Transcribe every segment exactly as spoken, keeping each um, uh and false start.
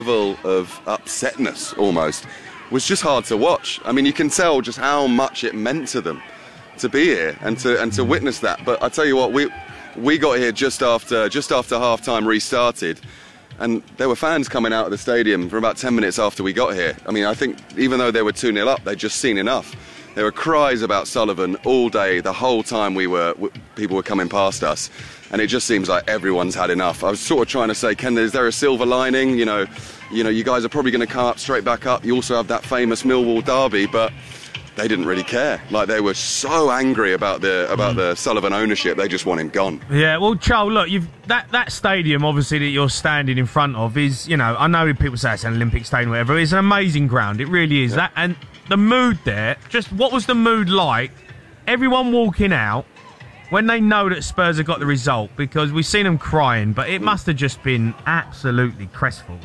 level of upsetness almost was just hard to watch. I mean, you can tell just how much it meant to them to be here and to and to witness that. But I tell you what, we we got here just after just after half time restarted, and there were fans coming out of the stadium for about ten minutes after we got here. I mean, I think even though they were two nil up, they'd just seen enough. There were cries about Sullivan all day, the whole time we were people were coming past us, and it just seems like everyone's had enough. I was sort of trying to say, Ken, is there a silver lining? You know, you know, you guys are probably going to come up straight back up. You also have that famous Millwall derby, but they didn't really care. Like, they were so angry about the about the Sullivan ownership. They just want him gone. Yeah, well, Charles, look, you've that that stadium obviously that you're standing in front of is, you know, I know people say it's an Olympic stadium, or whatever. It's an amazing ground. It really is. Yeah. That and the mood there. Just what was the mood like? Everyone walking out when they know that Spurs have got the result, because we've seen them crying, but it must have just been absolutely crestfallen.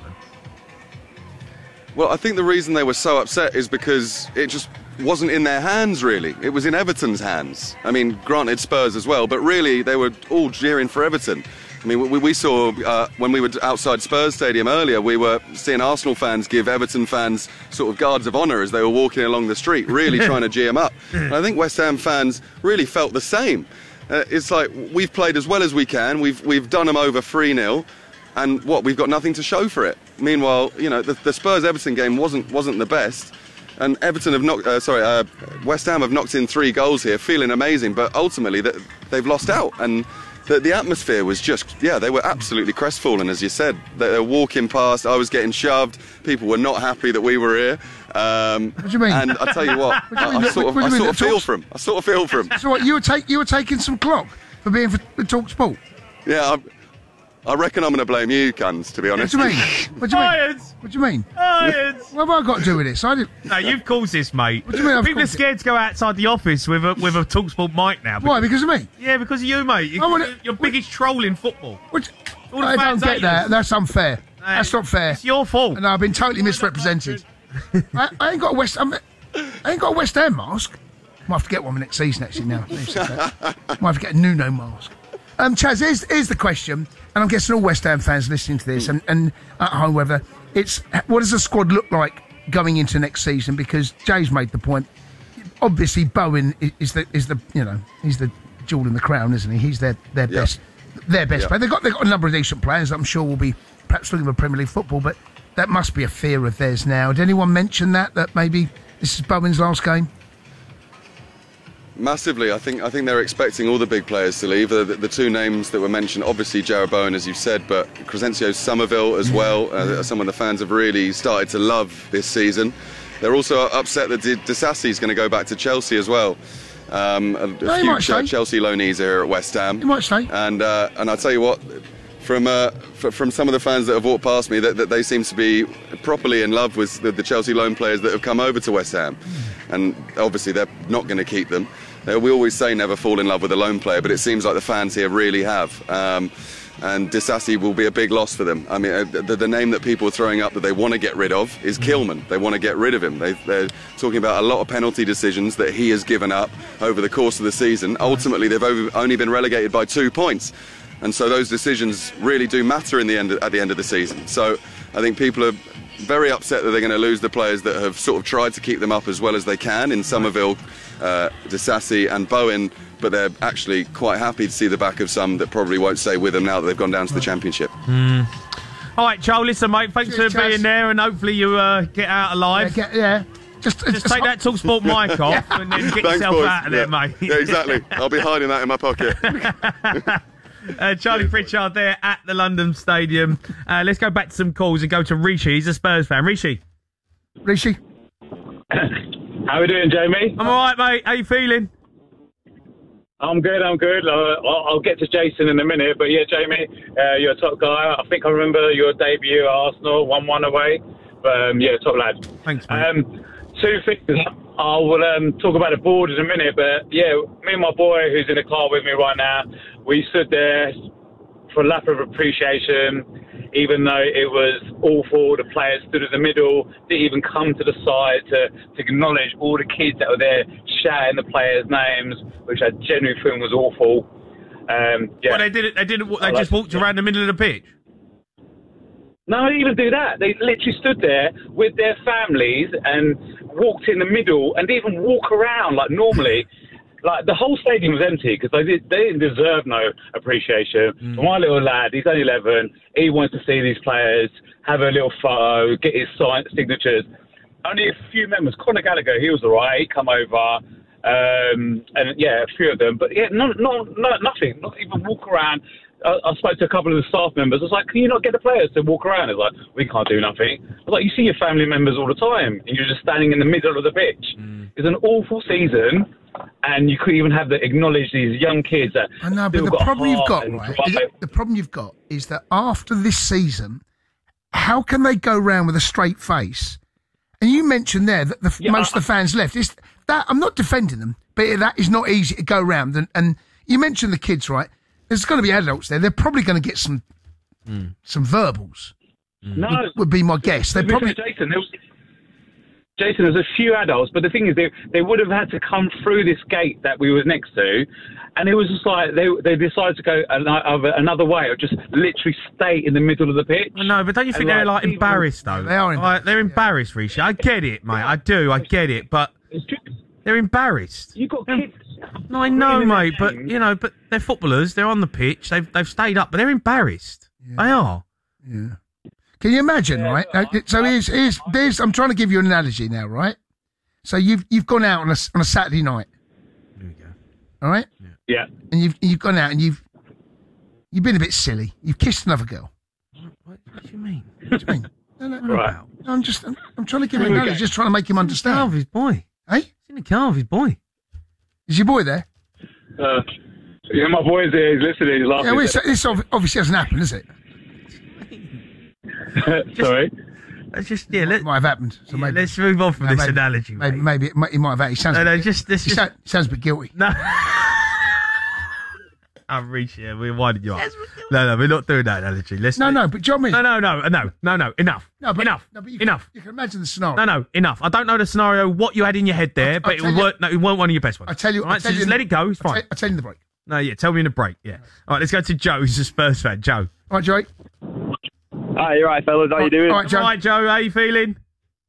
Well, I think the reason they were so upset is because it just wasn't in their hands, really. It was in Everton's hands. I mean, granted, Spurs as well, but really they were all cheering for Everton. I mean, we, we saw, uh, when we were outside Spurs Stadium earlier, we were seeing Arsenal fans give Everton fans sort of guards of honour as they were walking along the street, really trying to G them up. And I think West Ham fans really felt the same. Uh, it's like, we've played as well as we can, we've, we've done them over three nil, and what, we've got nothing to show for it. Meanwhile, you know, the, the Spurs-Everton game wasn't wasn't the best, and Everton have knocked, uh, sorry, uh, West Ham have knocked in three goals here, feeling amazing, but ultimately that they've lost out, and the, the atmosphere was just, yeah, they were absolutely crestfallen, as you said. They were walking past, I was getting shoved, people were not happy that we were here. Um, what do you mean? And I tell you what, what I, I sort of, I sort of feel for him. I sort of feel for him. So what, you were, take, you were taking some clock for being for, for Talk Sport? Yeah, I, I reckon I'm going to blame you, cunts, to be honest. What do you mean? What do you mean? Science. What do you mean? Science. What have I got to do with this? I didn't... No, you've caused this, mate. What do you mean I've People are caused scared it? to go outside the office with a with a TalkSport mic now. Why? Because of me? Yeah, because of you, mate. You, I wanna- you're biggest troll in football. What? All the I don't fans get hate that. us. That's unfair. No, That's not fair. It's your fault. No, I've been totally misrepresented. I, I ain't got a West. I'm, I ain't got a West Ham mask. Might have to get one for next season, actually. Now, Might have to get a Nuno mask. Um, Chaz, here's, here's the question, and I'm guessing all West Ham fans listening to this, and, and at home, whether it's what does the squad look like going into next season? Because Jay's made the point. Obviously, Bowen is the is the you know he's the jewel in the crown, isn't he? He's their their Yeah. best their best Yeah. player. They've got they've got a number of decent players. I'm sure will be perhaps looking for Premier League football, but that must be a fear of theirs now. Did anyone mention that that maybe this is Bowen's last game? Massively. I think I think they're expecting all the big players to leave. The, the, the two names that were mentioned, obviously Jarrod Bowen, as you've said, but Crescencio Somerville as well. Uh, some of the fans have really started to love this season. They're also upset that Disasi is going to go back to Chelsea as well. Um, a, a No, he few might Ch- stay. Chelsea loanees here at West Ham. He might stay. And uh, and I tell you what, from uh, f- from some of the fans that have walked past me, that, that they seem to be properly in love with the, the Chelsea loan players that have come over to West Ham, and obviously they're not going to keep them. Uh, we always say never fall in love with a loan player, but it seems like the fans here really have. Um, and Disasi will be a big loss for them. I mean, uh, the, the name that people are throwing up that they want to get rid of is Kilman. They want to get rid of him. They, they're talking about a lot of penalty decisions that he has given up over the course of the season. Ultimately, they've over, only been relegated by two points. And so those decisions really do matter in the end, at the end of the season. So I think people are very upset that they're going to lose the players that have sort of tried to keep them up as well as they can in Somerville, uh, Disasi and Bowen, but they're actually quite happy to see the back of some that probably won't stay with them now that they've gone down to the Championship. Mm. All right, Charles, listen, mate, thanks Cheers, for being Chaz. there, and hopefully you uh, get out alive. Yeah, get, yeah. Just, Just take that TalkSport mic off and then get Thanks, yourself boys. out of there, yeah. mate. Yeah, exactly. I'll be hiding that in my pocket. uh, Charlie Pritchard there at the London Stadium. Uh, let's go back to some calls and go to Rishi. He's a Spurs fan. Rishi. Rishi. How we doing, Jamie? I'm all right, mate. How you feeling? I'm good, I'm good. Uh, I'll, I'll get to Jason in a minute, but yeah, Jamie, uh, you're a top guy. I think I remember your debut at Arsenal, one one away. But um, yeah, top lad. Thanks, mate. Um, two things. I will um, talk about the board in a minute, but yeah, me and my boy who's in the car with me right now, we stood there for lack of appreciation, even though it was awful. The players stood in the middle, didn't even come to the side to, to acknowledge all the kids that were there shouting the players' names, which I genuinely think was awful. Um, yeah. Well, they did it. They didn't. They I just like- walked around the middle of the pitch. No, they even do that. They literally stood there with their families and walked in the middle and didn't even walk around like normally. Like, the whole stadium was empty because they, did, they didn't deserve no appreciation. Mm. My little lad, he's only eleven, he wants to see these players, have a little photo, get his sign, signatures. Only a few members. Conor Gallagher, he was all right. He come over, um, and, yeah, a few of them. But, yeah, no, no, no, nothing. Not even walk around. I, I spoke to a couple of the staff members. I was like, can you not get the players to walk around? It's like, we can't do nothing. I was like, you see your family members all the time, and you're just standing in the middle of the pitch. Mm. It's an awful season. And you couldn't even have to acknowledge these young kids that I know, but the problem you've got, right? Is it, the problem you've got is that after this season, how can they go round with a straight face? And you mentioned there that the, yeah, most I, of the fans left. It's, that I'm not defending them, but that is not easy to go round. And, and you mentioned the kids, right? There's going to be adults there. They're probably going to get some mm. some verbals. Mm. No, would, would be my guess. They probably. Jason, there was, Jason, there's a few adults, but the thing is, they they would have had to come through this gate that we were next to, and it was just like they they decided to go another way, or just literally stay in the middle of the pitch. Well, no, but don't you think and they're like, like embarrassed though? They are. Embarrassed. Like, they're embarrassed, yeah. Rishi. I get it, mate. I do. I get it, but they're embarrassed. You got kids. No, I know, mate, but you know, but they're footballers. They're on the pitch. They've they've stayed up, but they're embarrassed. Yeah. They are. Yeah. Can you imagine, yeah, right? Uh, so here's, here's, there's, I'm trying to give you an analogy now, right? So you've you've gone out on a, on a Saturday night. There we go. All right? Yeah. yeah. And you've you've gone out and you've you've been a bit silly. You've kissed another girl. What, what, what do you mean? What do you mean? No, no, right. no, I'm just I'm, I'm trying to give him an analogy, just trying to make him understand. He's in the car with his boy. Hey? He's in the car with his boy. Is your boy there? Uh, yeah, my boy's there. He's listening. He's laughing. Yeah, well, this obviously hasn't happened, has it? just, Sorry. Let's just yeah. Let, it might have happened. So yeah, maybe, let's move on from no, this maybe, analogy. Maybe, mate. maybe it might, he might have. He sounds. No, no, bit, just this. He Just, sound, sounds a bit guilty. No. I'm reaching. Yeah, we're winding you up. No, no, we're not doing that analogy. Let's. No, no, but do you know what I mean? No, no, no, no, no, no. Enough. No, but, enough. No, but you enough. Can, you can imagine the scenario. No, no, enough. I don't know the scenario. What you had in your head there, I'll, but I'll it weren't. No, it weren't one of your best ones. I tell you. All right, so just let it go. It's fine. I tell you in the break. No, yeah. Tell me in the break. Yeah. All right, let's go to Joe. Who's a Spurs fan. Joe. All right, Joe. Hi, you right, fellas? How you doing? All right, Joe. All right, Joe. How you feeling?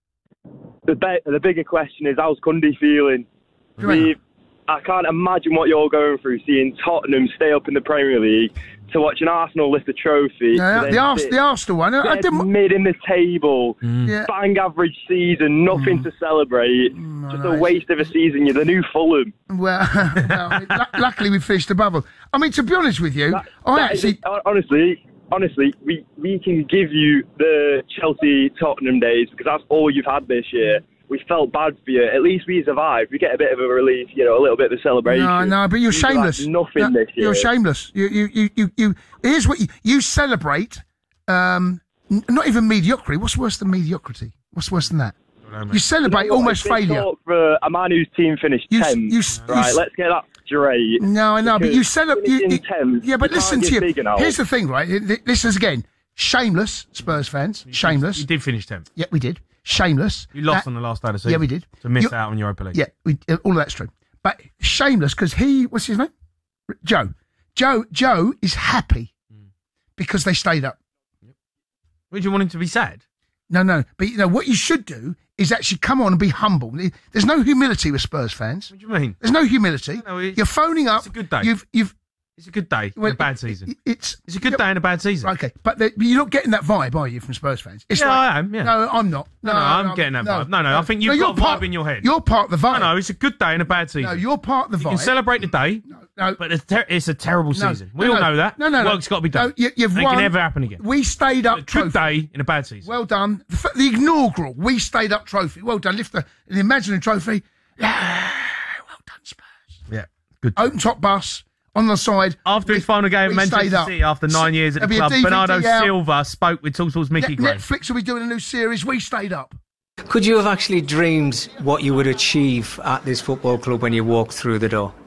The be- the bigger question is, how's Cundy feeling? We, I can't imagine what you're going through, seeing Tottenham stay up in the Premier League, to watching Arsenal lift a trophy. Yeah, the, Ars- the Arsenal one. I didn't... Mid in the table, mm. yeah. bang average season, nothing mm. to celebrate. Mm, just no, a waste of a season. You're the new Fulham. Well, well I mean, l- luckily we finished the bubble. I mean, to be honest with you, that, I that actually... Is, honestly... Honestly, we, we can give you the Chelsea-Tottenham days because that's all you've had this year. We felt bad for you. At least we survived. We get a bit of a relief, you know, a little bit of a celebration. No, no, but you're We've shameless. Nothing no, this year. You're shameless. You, you, you, you, you. Here's what you, you celebrate. Um, n- not even mediocrity. What's worse than mediocrity? What's worse than that? Know, you celebrate you know almost failure. For a man whose team finished you, tenth, you, right? You, let's get that straight. No, I know, but you celebrate. You, you, tenth, yeah, but you listen to you. Enough. Here's the thing, right? This is again shameless, Spurs fans. Shameless. You did finish tenth. Yeah, we did. Shameless. You lost that, on the last day of the season. Yeah, we did. To miss you, out on Europa League. Yeah, we, all of that's true. But shameless because he, what's his name? Joe. Joe. Joe is happy mm. because they stayed up. Yep. Would you want him to be sad? No, no. But you know what you should do is actually come on and be humble. There's no humility with Spurs fans. What do you mean? There's no humility. No, You're phoning up. It's a good day. You've, you've. It's a good day well, in a bad season. It, it's it's a good day in a bad season. Okay, but, the, but you're not getting that vibe, are you, from Spurs fans? It's yeah, like, I am. Yeah. No, I'm not. No, no, no I'm, I'm getting that no, vibe. No, no, no, I think you've no, got a vibe part, in your head. You're part of the vibe. No, no, it's a good day in a bad season. No, you're part of the vibe. You can celebrate the day, no, no, but it's, ter- it's a terrible no, season. We no, all no, know that. No, no, no. Work's got to be done. No, you, you've it won. can never happen again. We stayed up. A good day in a bad season. Well done. The, the inaugural We Stayed Up trophy. Well done. Lift the, the imaginary trophy. Yeah, well done, Spurs. Yeah, good. Open top bus. On the side. After his final game at Manchester City, after nine years at the club, Bernardo Silva spoke with Talksport Mickey Gray. Netflix will be doing a new series, We Stayed Up. Could you have actually dreamed what you would achieve at this football club when you walked through the door?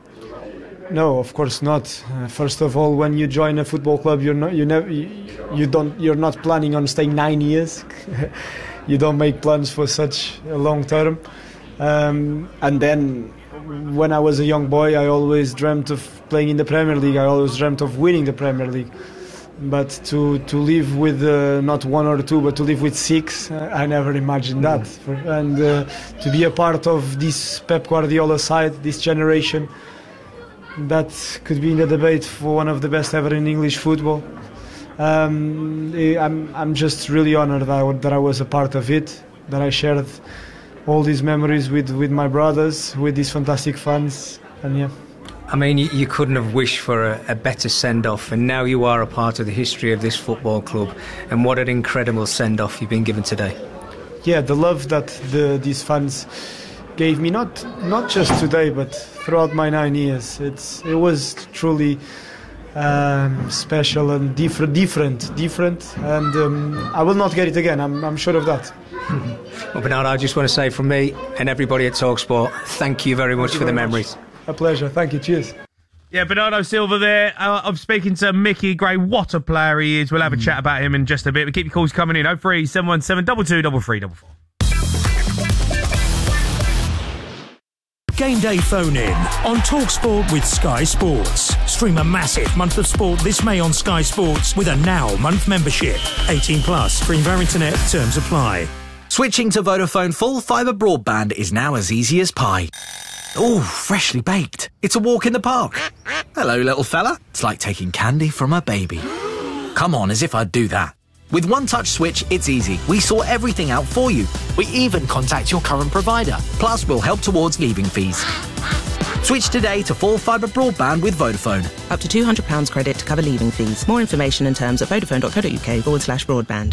No, of course not. Uh, first of all, when you join a football club, you're not, you never, you, you don't, you're not planning on staying nine years. You don't make plans for such a long term. Um, and then, when I was a young boy, I always dreamt of playing in the Premier League. I always dreamt of winning the Premier League. But to, to live with uh, not one or two, but to live with six, uh, I never imagined that. For, and uh, to be a part of this Pep Guardiola side, this generation, that could be in the debate for one of the best ever in English football. Um, I'm I'm just really honoured that I, that I was a part of it, that I shared all these memories with, with my brothers, with these fantastic fans, and yeah. I mean, you, you couldn't have wished for a, a better send-off, and now you are a part of the history of this football club, and what an incredible send-off you've been given today. Yeah, the love that the, these fans gave me, not not just today, but throughout my nine years. It's it was truly um, special and different, different, different, and um, I will not get it again. I'm I'm sure of that. Well, Bernardo, I just want to say from me and everybody at TalkSport, thank you very much Thank you for the very memories. Much. A pleasure. Thank you. Cheers. Yeah, Bernardo Silva there. Uh, I'm speaking to Mickey Gray. What a player he is. We'll have a mm. chat about him in just a bit. But keep your calls coming in. oh three seven one seven two two three three four four. Game Day Phone In on TalkSport with Sky Sports. Stream a massive month of sport this May on Sky Sports with a Now month membership. eighteen plus. Stream via internet. Terms apply. Switching to Vodafone full fibre broadband is now as easy as pie. Ooh, freshly baked. It's a walk in the park. Hello, little fella. It's like taking candy from a baby. Come on, as if I'd do that. With One Touch Switch, it's easy. We sort everything out for you. We even contact your current provider. Plus, we'll help towards leaving fees. Switch today to full fibre broadband with Vodafone. Up to two hundred pounds credit to cover leaving fees. More information and terms at vodafone.co.uk forward slash broadband.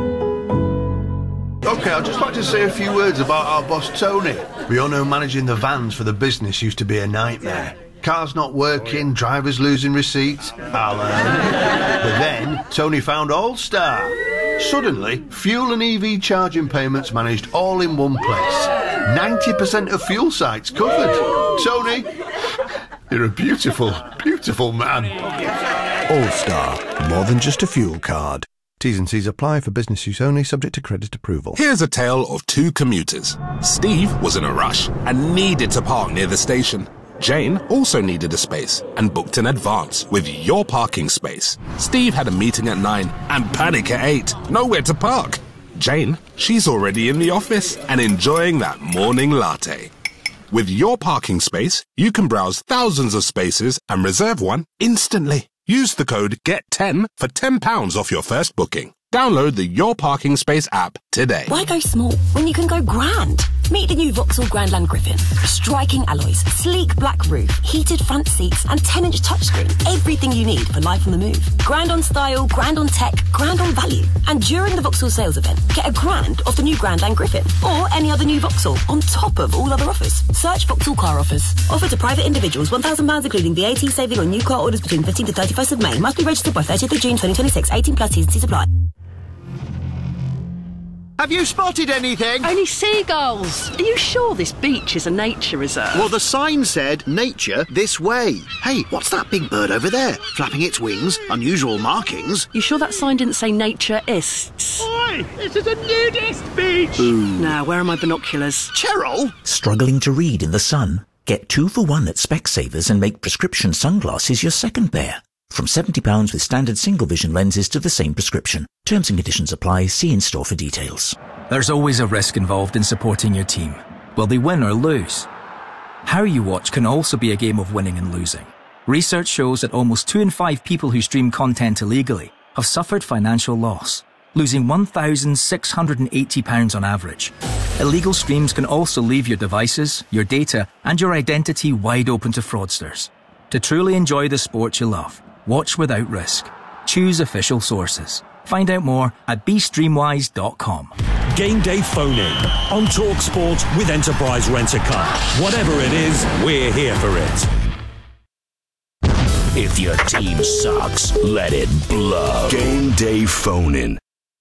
OK, I'd just like to say a few words about our boss Tony. We all know managing the vans for the business used to be a nightmare. Cars not working, drivers losing receipts. Alan. But then, Tony found All-Star. Suddenly, fuel and E V charging payments managed all in one place. ninety percent of fuel sites covered. Tony, you're a beautiful, beautiful man. All-Star, more than just a fuel card. T's and C's apply for business use only, subject to credit approval. Here's a tale of two commuters. Steve was in a rush and needed to park near the station. Jane also needed a space and booked in advance with Your Parking Space. Steve had a meeting at nine and panic at eight. Nowhere to park. Jane, she's already in the office and enjoying that morning latte. With Your Parking Space, you can browse thousands of spaces and reserve one instantly. Use the code get ten for ten pounds off your first booking. Download the Your Parking Space app today. Why go small when you can go grand? Meet the new Vauxhall Grandland Griffin. Striking alloys, sleek black roof, heated front seats and ten inch touchscreen. Everything you need for life on the move. Grand on style, grand on tech, grand on value. And during the Vauxhall sales event, get a grand off the new Grandland Griffin or any other new Vauxhall on top of all other offers. Search Vauxhall car offers. Offer to private individuals, one thousand pounds including V A T saving on new car orders between fifteenth to thirty-first of May. Must be registered by thirtieth of June twenty twenty-six. eighteen plus T's and C's apply. Have you spotted anything? Only seagulls. Are you sure this beach is a nature reserve? Well, the sign said, nature this way. Hey, what's that big bird over there? Flapping its wings, unusual markings. You sure that sign didn't say naturists? Oi, this is a nudist beach. Ooh. Now, where are my binoculars? Cheryl? Struggling to read in the sun? Get two for one at Specsavers and make prescription sunglasses your second pair. From seventy pounds with standard single vision lenses to the same prescription. Terms and conditions apply. See in store for details. There's always a risk involved in supporting your team. Will they win or lose? How you watch can also be a game of winning and losing. Research shows that almost two in five people who stream content illegally have suffered financial loss, losing one thousand six hundred eighty pounds on average. Illegal streams can also leave your devices, your data, and your identity wide open to fraudsters. To truly enjoy the sport you love, watch without risk. Choose official sources. Find out more at be streamwise dot com. Game Day Phone In on TalkSport with Enterprise Rent-A-Car. Whatever it is, we're here for it. If your team sucks, let it blow. Game Day Phone In.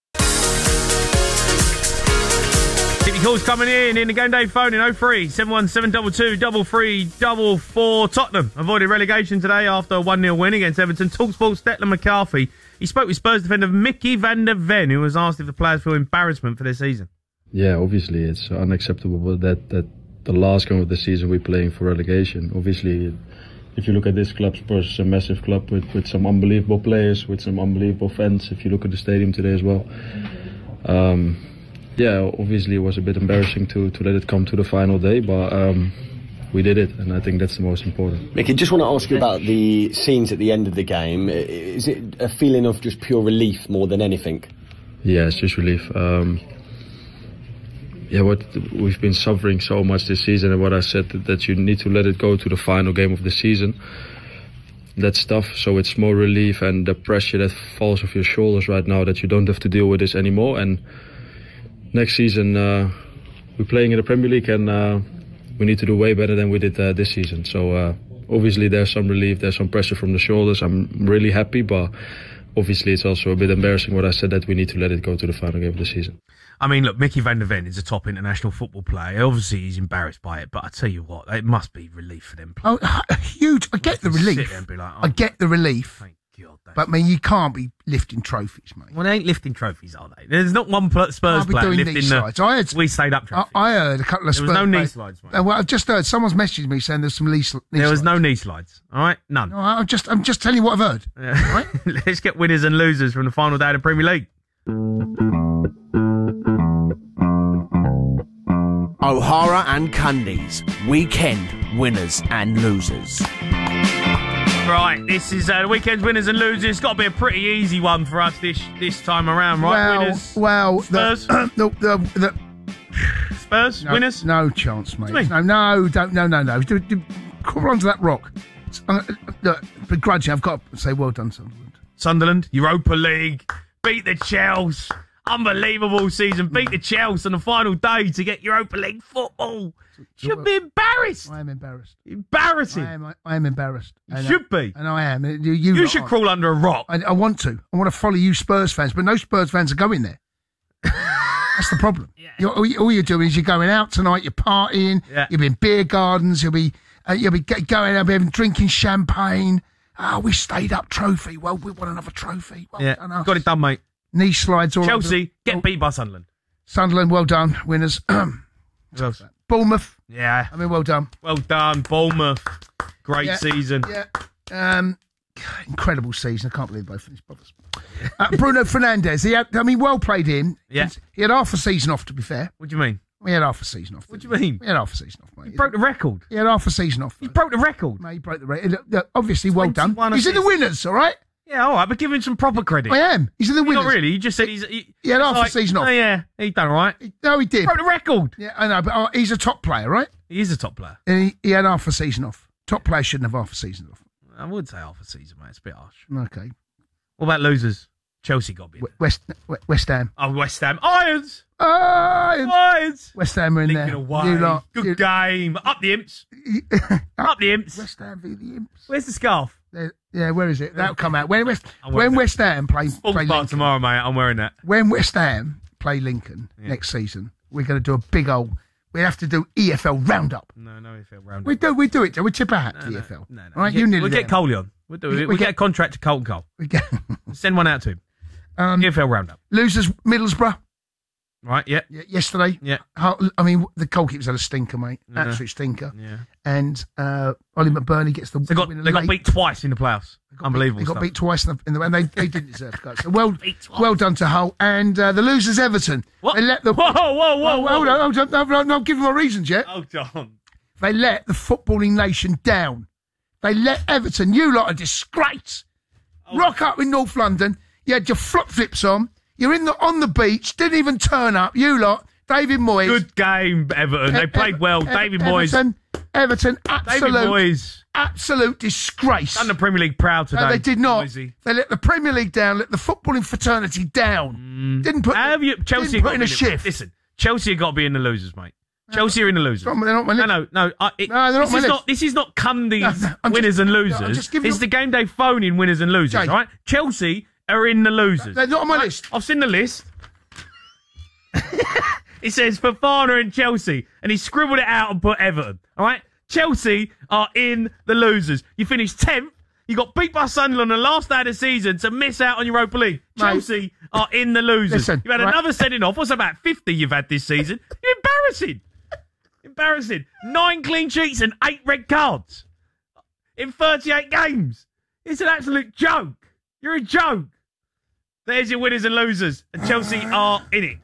Keep your calls coming in in the Game Day phone in oh three seven one seven two two three three four four. Tottenham avoided relegation today after a one nil win against Everton. TalkSport's Declan McCarthy. He spoke with Spurs defender Mickey van der Ven, who was asked if the players feel embarrassment for their season. Yeah, obviously it's unacceptable that that the last game of the season we're playing for relegation. Obviously if you look at this club, Spurs is a massive club with, with some unbelievable players, with some unbelievable fans. If you look at the stadium today as well. Um, yeah, obviously it was a bit embarrassing to, to let it come to the final day, but um, we did it, and I think that's the most important. Mickey, just want to ask you about the scenes at the end of the game. Is it a feeling of just pure relief more than anything? Yeah, it's just relief. Um, yeah, what we've been suffering so much this season, and what I said, that, that you need to let it go to the final game of the season. That's tough, so it's more relief and the pressure that falls off your shoulders right now, that you don't have to deal with this anymore. And next season, uh, we're playing in the Premier League, and uh, we need to do way better than we did uh, this season. So uh, obviously there's some relief, there's some pressure from the shoulders. I'm really happy, but obviously it's also a bit embarrassing what I said, that we need to let it go to the final game of the season. I mean, look, Mickey van der Ven is a top international football player. Obviously, he's embarrassed by it, but I tell you what, it must be relief for them players. Oh, huge! I get the relief. Sit there and be like, oh, I get the relief. Thank God. But I mean, you can't be lifting trophies, mate. Well, they ain't lifting trophies, are they? There's not one pl- Spurs I'll be player doing lifting knee the. slides. I heard, we stayed up trophy. I, I heard a couple of there Spurs. was no knee players, slides, mate. Uh, well, I've just heard someone's messaged me saying there's some knee, sl- knee There was slides. no knee slides. All right, none. No, I'm just, I'm just telling you what I've heard. Yeah. Right? Let's get winners and losers from the final day of the Premier League. O'Hara and Cundy's weekend winners and losers. Right, this is uh, the weekend's winners and losers. It's got to be a pretty easy one for us this this time around, right? Well, winners. well, Spurs. The, the, the, the, Spurs no, winners. No chance, mate. What do you No, no, don't, no, no, no. Do, do, crawl onto that rock. Uh, look, begrudging, I've got to say, well done, Sunderland. Sunderland, Europa League, beat the Chelsea. Unbelievable season. Beat the Chelsea on the final day to get Europa League football. Should be embarrassed. I am embarrassed. Embarrassing. I am, I, I am embarrassed. You and should I, be. And I am. You, you, You lot should are. crawl under a rock. I, I want to. I want to follow you Spurs fans, but no Spurs fans are going there. That's the problem. Yeah. You're, all, you, all you're doing is you're going out tonight, you're partying, Yeah. you'll be in beer gardens, you'll be uh, you'll be get, going out and drinking champagne. Oh, we stayed up trophy. Well, we want another trophy. Well Yeah, done us. got it done, mate. Knee slides all Chelsea, over. get beat by Sunderland. Sunderland, well done, winners. Who else? Bournemouth. Yeah. I mean, well done. Well done, Bournemouth. Great Yeah, season. Yeah. Um, incredible season. I can't believe both of these brothers. Uh, Bruno Fernandes. He had, I mean, well played him. Yeah. He had half a season off, to be fair. What do you mean? We had half a season off. What do you mean? We had half a season off, mate. He broke the record. He had half a season off. He broke the record. Mate, he broke the record. Look, look, obviously, well done. twenty-one He's in the assists. winners, all right? Yeah, all right, but give him some proper credit. I am. He's in the winners. Not really. You just said he's. He, He had half like, a season off. Oh, yeah, he done all right. No, he did. Broke the record. Yeah, I know, but uh, he's a top player, right? He is a top player. And he, he had half a season off. Top players shouldn't have half a season off. I would say half a season, mate. It's a bit harsh. Okay. What about losers? Chelsea got beat. West West Ham. Oh, West Ham. Irons. Irons. Irons. West Ham are in Linking there. away. You lot. Good you- game. Up the imps. Up the imps. West Ham v the Imps. Where's the scarf? There- Yeah, where is it? That'll come out. When West, I'm wearing when that. West Ham play, Sports play bar Lincoln, tomorrow, mate. I'm wearing that. when West Ham play Lincoln Yeah. next season, we're going to do a big old. We have to do E F L roundup. No, no, E F L round. We do. We do it. We tip our hat No, to no, E F L. No, no. All right, we you get, nearly We'll there get now. Coley on. We'll do We- it. we We'll get- get a contract to Colton Cole. We get Send one out to him. um, E F L roundup. losers. Middlesbrough. Right, yeah. Y- yesterday. Yeah. How, I mean, the goalkeepers had a stinker, mate. Yeah. Absolute stinker. Yeah. And uh, Ollie McBurney gets the. They got winner they got late. beat twice in the playoffs. Unbelievable They got stuff. beat twice in the, in the and they, they didn't deserve to go. So well, well done to Hull and uh, the losers Everton. What? They let the Whoa, whoa, whoa, Oh, whoa. hold on, hold on, no, no, no, I'm giving my reasons yet. Hold on. They let the footballing nation down. They let Everton. You lot are disgrace. Oh. Rock up in North London. You had your flip flips on. You're in the on the beach. Didn't even turn up. You lot. David Moyes. Good game, Everton. They Ev- played Ev- well. Ev- David Moyes. Everton, Everton, absolute, David Moyes. absolute disgrace. Done the Premier League proud today. No, they did not. Moisey. They let the Premier League down, let the footballing fraternity down. Didn't put, Have you, Chelsea didn't got put in to a be shift. Listen, Chelsea have got to be in the losers, mate. Chelsea are in the losers. They're not my no, list. no, no. I, it, No, they're not this my is list. not. This is not Cundy's No, no, I'm winners just- and no, losers. I'm just giving It's you- the game day phone in winners and losers, Jay. right? Chelsea are in the losers. They're not on my Right? list. I've seen the list. It says Fofana and Chelsea, and he scribbled it out and put Everton. All right, Chelsea are in the losers. You finished tenth. You got beat by Sunderland on the last day of the season to miss out on Europa League. Mate. Chelsea are in the losers. Listen, you've had right. another sending off. What's about fifty you've had this season? You're embarrassing. Embarrassing. Nine clean sheets and eight red cards. in thirty-eight games. It's an absolute joke. You're a joke. There's your winners and losers. And Chelsea are in it.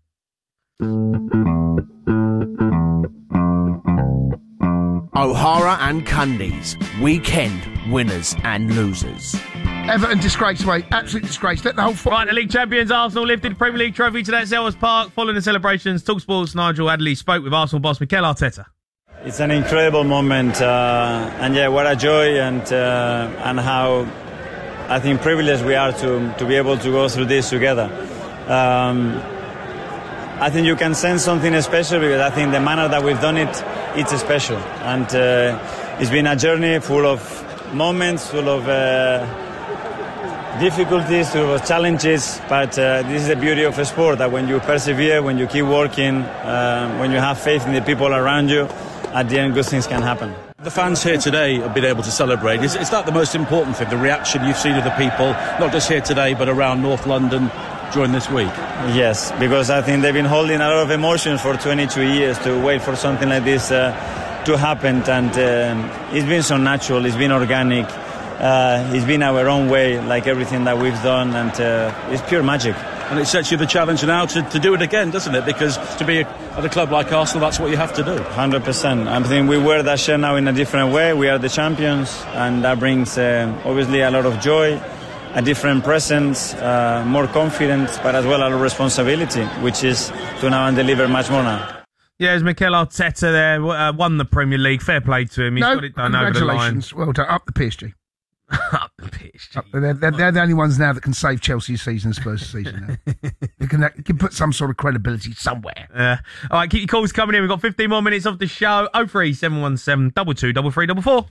O'Hara and Cundy's weekend winners and losers. Everton disgrace, mate. Absolute disgrace. Let the whole foot. Right, the league champions Arsenal lifted the Premier League trophy today at Selhurst Park. Following the celebrations, TalkSport's Nigel Adderley spoke with Arsenal boss Mikel Arteta. It's an incredible moment, uh, and yeah, what a joy, and uh, and how I think privileged we are to to be able to go through this together. Um, I think you can sense something special because I think the manner that we've done it, it's special, and uh, it's been a journey full of moments, full of uh, difficulties, full of challenges. But uh, this is the beauty of a sport, that when you persevere, when you keep working, uh, when you have faith in the people around you, at the end, good things can happen. The fans here today have been able to celebrate. Is, is that the most important thing, the reaction you've seen of the people, not just here today, but around North London during this week? Yes, because I think they've been holding a lot of emotions for twenty-two years to wait for something like this uh, to happen, and um, it's been so natural, it's been organic, uh, it's been our own way, like everything that we've done, and uh, it's pure magic. And it sets you the challenge now to, to do it again, doesn't it? Because to be a, at a club like Arsenal, that's what you have to do. one hundred percent. I think we wear that shirt now in a different way. We are the champions, and that brings uh, obviously a lot of joy, a different presence, uh, more confidence, but as well a lot of responsibility, which is to now and deliver much more now. Yeah, there's Mikel Arteta there, uh, won the Premier League. Fair play to him. He's no, got it done over the line. congratulations. Well done. Up the P S G. Up the P S G. Up, they're, they're, they're the only ones now that can save Chelsea's season and Spurs' season now. they, can, they can put some sort of credibility somewhere. Yeah. All right, keep your calls coming in. We've got fifteen more minutes of the show. oh three seven one seven, two two, three three four four.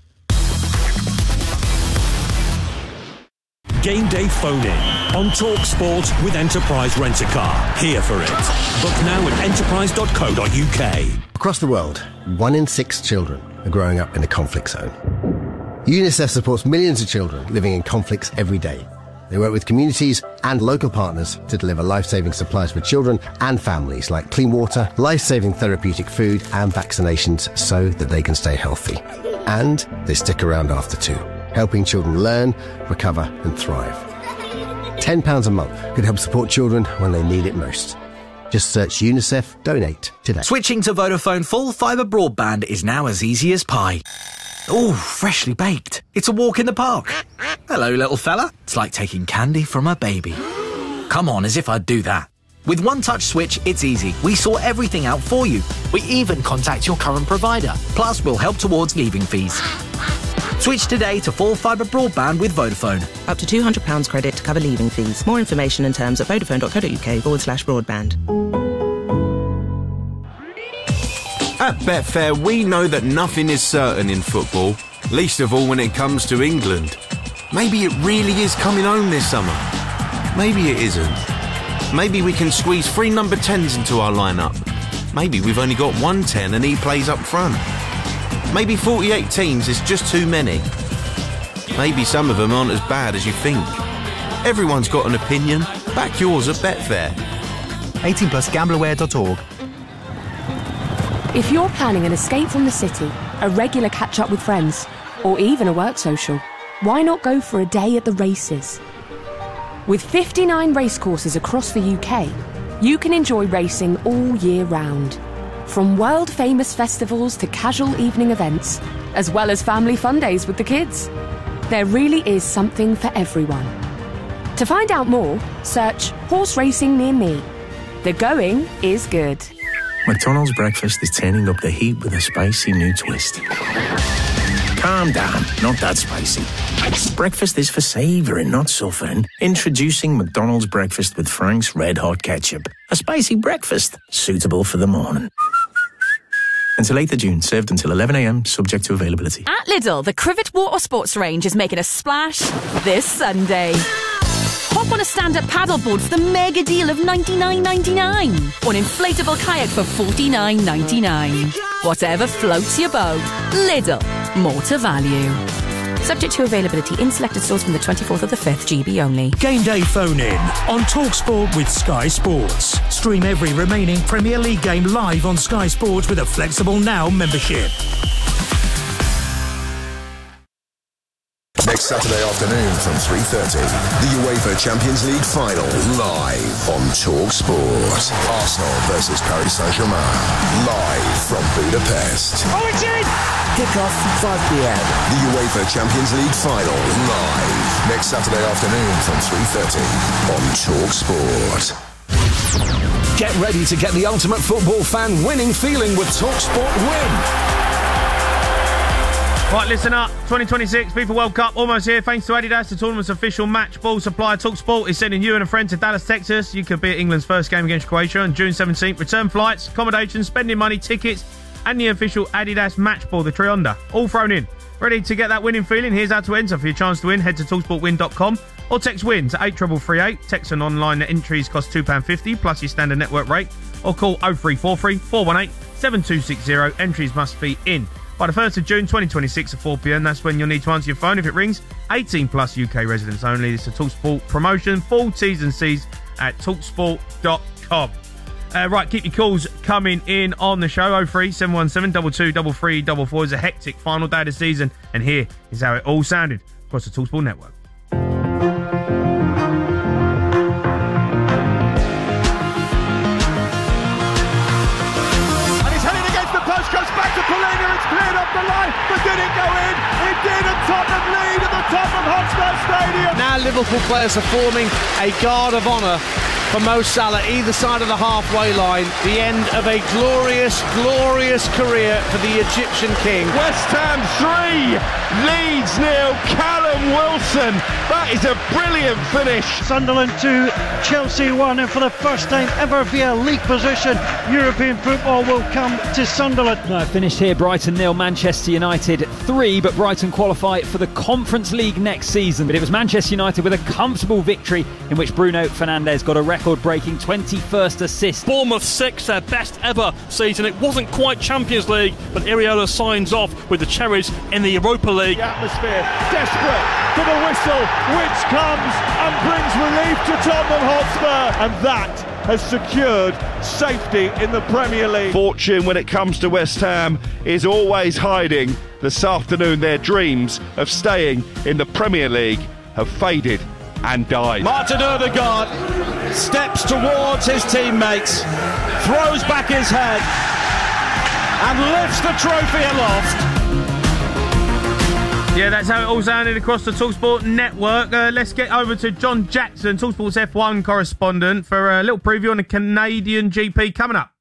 Game day phone in on Talk Sport with Enterprise Rent-A-Car. Here for it. Book now at enterprise dot co dot uk. Across the world, one in six children are growing up in a conflict zone. UNICEF supports millions of children living in conflicts every day. They work with communities and local partners to deliver life-saving supplies for children and families, like clean water, life-saving therapeutic food and vaccinations, so that they can stay healthy. And they stick around after too, helping children learn, recover and thrive. ten pounds a month could help support children when they need it most. Just search UNICEF Donate today. Switching to Vodafone full fibre broadband is now as easy as pie. Ooh, freshly baked. It's a walk in the park. Hello, little fella. It's like taking candy from a baby. Come on, as if I'd do that. With One Touch Switch, it's easy. We sort everything out for you. We even contact your current provider. Plus, we'll help towards leaving fees. Switch today to full fibre broadband with Vodafone. Up to two hundred pounds credit to cover leaving fees. More information and terms at vodafone dot co dot uk forward slash broadband. At Betfair, we know that nothing is certain in football, least of all when it comes to England. Maybe it really is coming home this summer. Maybe it isn't. Maybe we can squeeze three number tens into our lineup. Maybe we've only got one ten and he plays up front. Maybe forty-eight teams is just too many. Maybe some of them aren't as bad as you think. Everyone's got an opinion. Back yours at Betfair. eighteen plus gamble aware dot org. If you're planning an escape from the city, a regular catch-up with friends, or even a work social, why not go for a day at the races? With fifty-nine racecourses across the U K, you can enjoy racing all year round. From world-famous festivals to casual evening events, as well as family fun days with the kids. There really is something for everyone. To find out more, search horse racing near me. The going is good. McDonald's breakfast is turning up the heat with a spicy new twist. Calm down, not that spicy. Breakfast is for savouring, not suffering. Introducing McDonald's breakfast with Frank's Red Hot Ketchup. A spicy breakfast, suitable for the morning. Until eighth of June, served until eleven a m, subject to availability. At Lidl, the Crivet Water Sports range is making a splash this Sunday. Hop on a stand-up paddleboard for the mega deal of ninety-nine ninety-nine. Or an inflatable kayak for forty-nine ninety-nine. Whatever floats your boat. Lidl. More to value. Subject to availability in selected stores from the twenty-fourth of the fifth, G B only. Game day phone in on TalkSport with Sky Sports. Stream every remaining Premier League game live on Sky Sports with a flexible Now membership. Next Saturday afternoon from three thirty, the UEFA Champions League final live on TalkSport. Arsenal versus Paris Saint-Germain, live from Budapest. Oh, it's in! Kick-off five p.m. The UEFA Champions League final live next Saturday afternoon from three thirty on TalkSport. Get ready to get the ultimate football fan winning feeling with TalkSport Win. Right, listen up. twenty twenty-six FIFA World Cup almost here. Thanks to Adidas, the tournament's official match ball supplier. TalkSport is sending you and a friend to Dallas, Texas. You could be at England's first game against Croatia on June seventeenth. Return flights, accommodation, spending money, tickets, and the official Adidas match ball, the Trionder, all thrown in. Ready to get that winning feeling? Here's how to enter. For your chance to win, head to talk sport win dot com or text WIN to eight three three three eight. Text and online entries cost two pounds fifty plus your standard network rate, or call oh three four three, four one eight, seven two six zero. Entries must be in by the first of June twenty twenty-six at four p.m. That's when you'll need to answer your phone if it rings. eighteen plus U K residents only. This is a TalkSport promotion. Full T's and C's at talk sport dot com. Uh, right, keep your calls coming in on the show. oh three seven one seven, two two three three four four. It's a hectic final day of the season, and here is how it all sounded across the TalkSport network. It's cleared off the line, but did it go in? It did, and Tottenham lead at the top of Hotspur Stadium. Now Liverpool players are forming a guard of honour for Mo Salah either side of the halfway line. The end of a glorious, glorious career for the Egyptian king. West Ham three, Leeds nil. Callum Wilson, that is a brilliant finish. Sunderland two, Chelsea one, and for the first time ever via league position, European football will come to Sunderland. No, finished here, Brighton nil, Manchester United three, but Brighton qualify for the Conference League next season. But it was Manchester United with a comfortable victory in which Bruno Fernandes got a record-breaking twenty-first assist. Bournemouth six, their best ever season. It wasn't quite Champions League, but Iriola signs off with the Cherries in the Europa League. The atmosphere, desperate for the whistle, which comes and brings relief to Tottenham Hotspur, and that has secured safety in the Premier League. Fortune, when it comes to West Ham, is always hiding. This afternoon, their dreams of staying in the Premier League have faded and died. Martin Odegaard steps towards his teammates, throws back his head and lifts the trophy aloft. Yeah, that's how it all sounded across the TalkSport network. Uh, let's get over to John Jackson, TalkSport's F one correspondent, for a little preview on the Canadian G P coming up.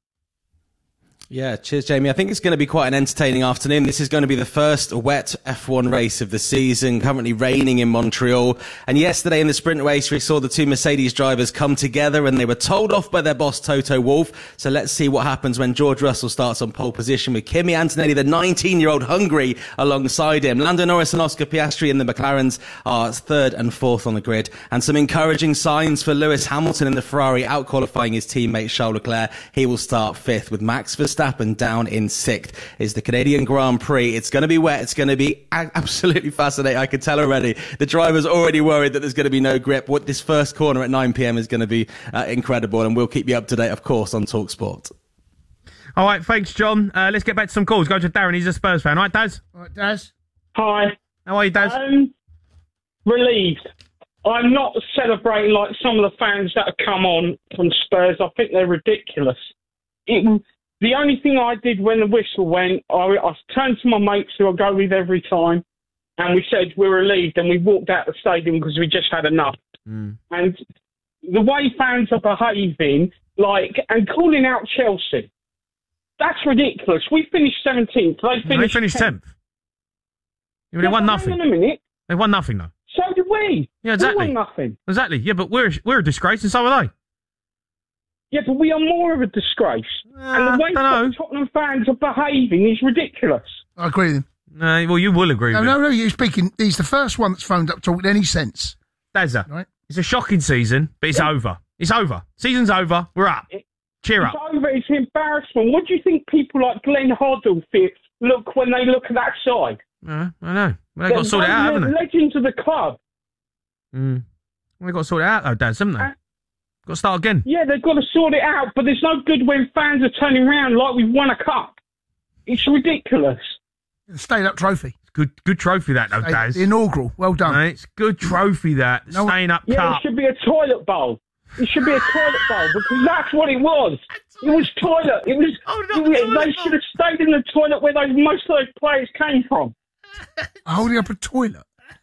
Yeah, cheers, Jamie. I think it's going to be quite an entertaining afternoon. This is going to be the first wet F one race of the season, currently raining in Montreal. And yesterday in the sprint race, we saw the two Mercedes drivers come together and they were told off by their boss, Toto Wolff. So let's see what happens when George Russell starts on pole position with Kimi Antonelli, the nineteen-year-old Hungary, alongside him. Lando Norris and Oscar Piastri in the McLarens are third and fourth on the grid. And some encouraging signs for Lewis Hamilton in the Ferrari, out-qualifying his teammate Charles Leclerc. He will start fifth, with Max Verstappen down in sixth. Is the Canadian Grand Prix. It's going to be wet. It's going to be a- absolutely fascinating. I can tell already. The driver's already worried that there's going to be no grip. What this first corner at nine p.m. is going to be uh, incredible, and we'll keep you up to date, of course, on TalkSport. All right, thanks, John. Uh, let's get back to some calls. Go to Darren. He's a Spurs fan. All right, Daz? All right, Daz. Hi. How are you, Daz? Um, relieved. I'm not celebrating like some of the fans that have come on from Spurs. I think they're ridiculous. It, the only thing I did when the whistle went, I, I turned to my mates who I go with every time, and we said we're relieved, and we walked out the stadium because we just had enough. Mm. And the way fans are behaving, like, and calling out Chelsea, that's ridiculous. We finished seventeenth. They finished, they finished tenth. Yeah, they yeah, won nothing. Hang on a minute. They won nothing, though. So did we. Yeah, exactly. We won nothing. Exactly. Yeah, but we're we're a disgrace, and so are they. Yeah, but we are more of a disgrace. Uh, and the way that Tottenham fans are behaving is ridiculous. I agree with him. Uh, well, you will agree no, with no, him. No, no, you're speaking. He's the first one that's phoned up talking any sense. Dazza, right? It's a shocking season, but it's yeah. over. It's over. Season's over. We're up. It, Cheer it's up. It's over. It's an embarrassment. What do you think people like Glenn Hoddle feel, look when they look at that side? Uh, I know. Well, they've got to sort it out, haven't they? Legends of the club. Mm. Well, they've got to sort it out, though, Daz, haven't they? Uh, got to start again. Yeah, they've got to sort it out, but there's no good when fans are turning around like we've won a cup. It's ridiculous. The stayed-up trophy. good good trophy that, though, Hey, Daz. the inaugural. Well done. Mate, it's good trophy that. No- Staying up Yeah, cup. it should be a toilet bowl. It should be a toilet bowl because that's what it was. It was toilet. It was. it was- they should have stayed in the toilet where those, most of those players came from. Holding up a toilet.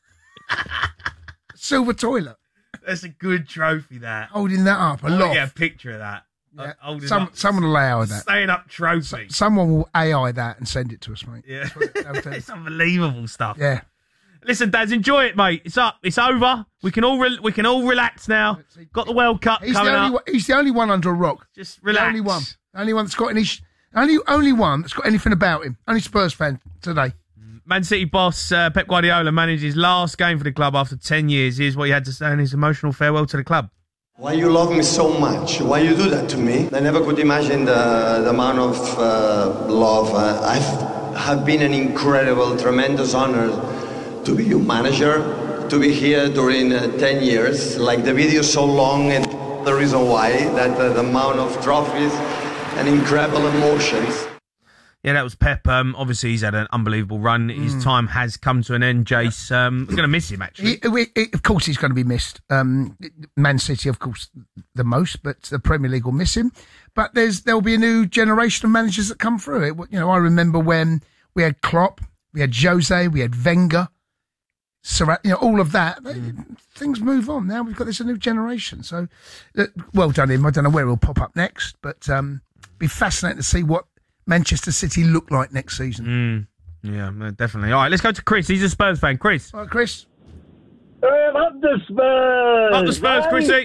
Silver toilet. That's a good trophy, that. Holding that up. A I want to lot. get a picture of that. Uh, holding Some, up. someone will A I that. Staying up trophy. Someone will A I that and send it to us, mate. Yeah. It's unbelievable stuff. Yeah. Listen, Daz, enjoy it, mate. It's up. It's over. We can all re- we can all relax now. Got the World Cup He's the, coming only up. one, he's the only one under a rock. Just The relax. only one. The only one that's got any. Sh- only only one that's got anything about him. Only Spurs fan today. Man City boss uh, Pep Guardiola managed his last game for the club after ten years. Here's what he had to say in his emotional farewell to the club. Why you love me so much? Why you do that to me? I never could imagine the, the amount of uh, love. Uh, I've have been an incredible, tremendous honor to be your manager, to be here during uh, ten years. Like the video is so long and the reason why, that uh, the amount of trophies and incredible emotions. Yeah, that was Pep. Um, obviously, he's had an unbelievable run. His Mm. time has come to an end, Jace. Um, we're going to miss him, actually. He, we, he- of course, he's going to be missed. Um, Man City, of course, the most, but the Premier League will miss him. But there's there'll be a new generation of managers that come through it. You know, I remember when we had Klopp, we had Jose, we had Wenger, Sir, you know, all of that. Things move on. Now we've got this new generation. So, uh, well done him. I don't know where he'll pop up next, but um, be fascinating to see what Manchester City look like next season. Mm, yeah, no, definitely. All right, let's go to Chris. He's a Spurs fan. Chris. All right, Chris. Um, up the Spurs. Up the Spurs, hey? Chrissy.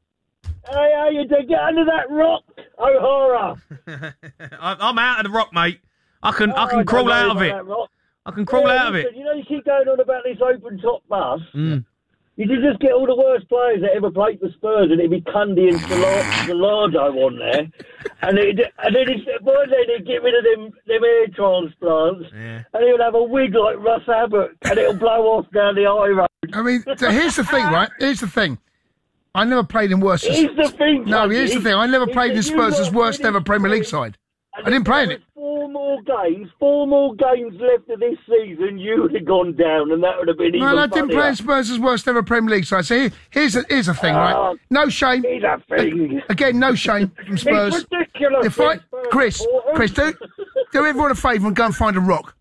Hey, how you doing? Get under that rock, O'Hara. I- I'm out of the rock, mate. I can I Oh, can don't crawl worry out of about it. that rock. I can crawl Yeah, out of it. listen, You know, you keep going on about this open top bus. Mm. You could just get all the worst players that ever played for Spurs, and it'd be Cundy and Gallardo on there, and it and then it's, by then they'd get rid of them them hair transplants, yeah. and he would have a wig like Russ Abbott, and it'll blow off down the high road. I mean, so here's the thing, right? Here's the thing. I never played in worse. Here's the thing, No, here's the Cundy. thing. I never Is played in that you Spurs' lot worst ever finished Premier League with- side. I didn't play in it. Four more games, four more games left of this season, you would have gone down, and that would have been even Well, I didn't play funnier. in Spurs' worst ever Premier League side. So here, here's a, here's the thing, right? Oh, No shame. here's a thing. Again, no shame from Spurs. It's ridiculous. If I, it's Spurs Chris, supporters. Chris, do, do everyone a favour and go and find a rock.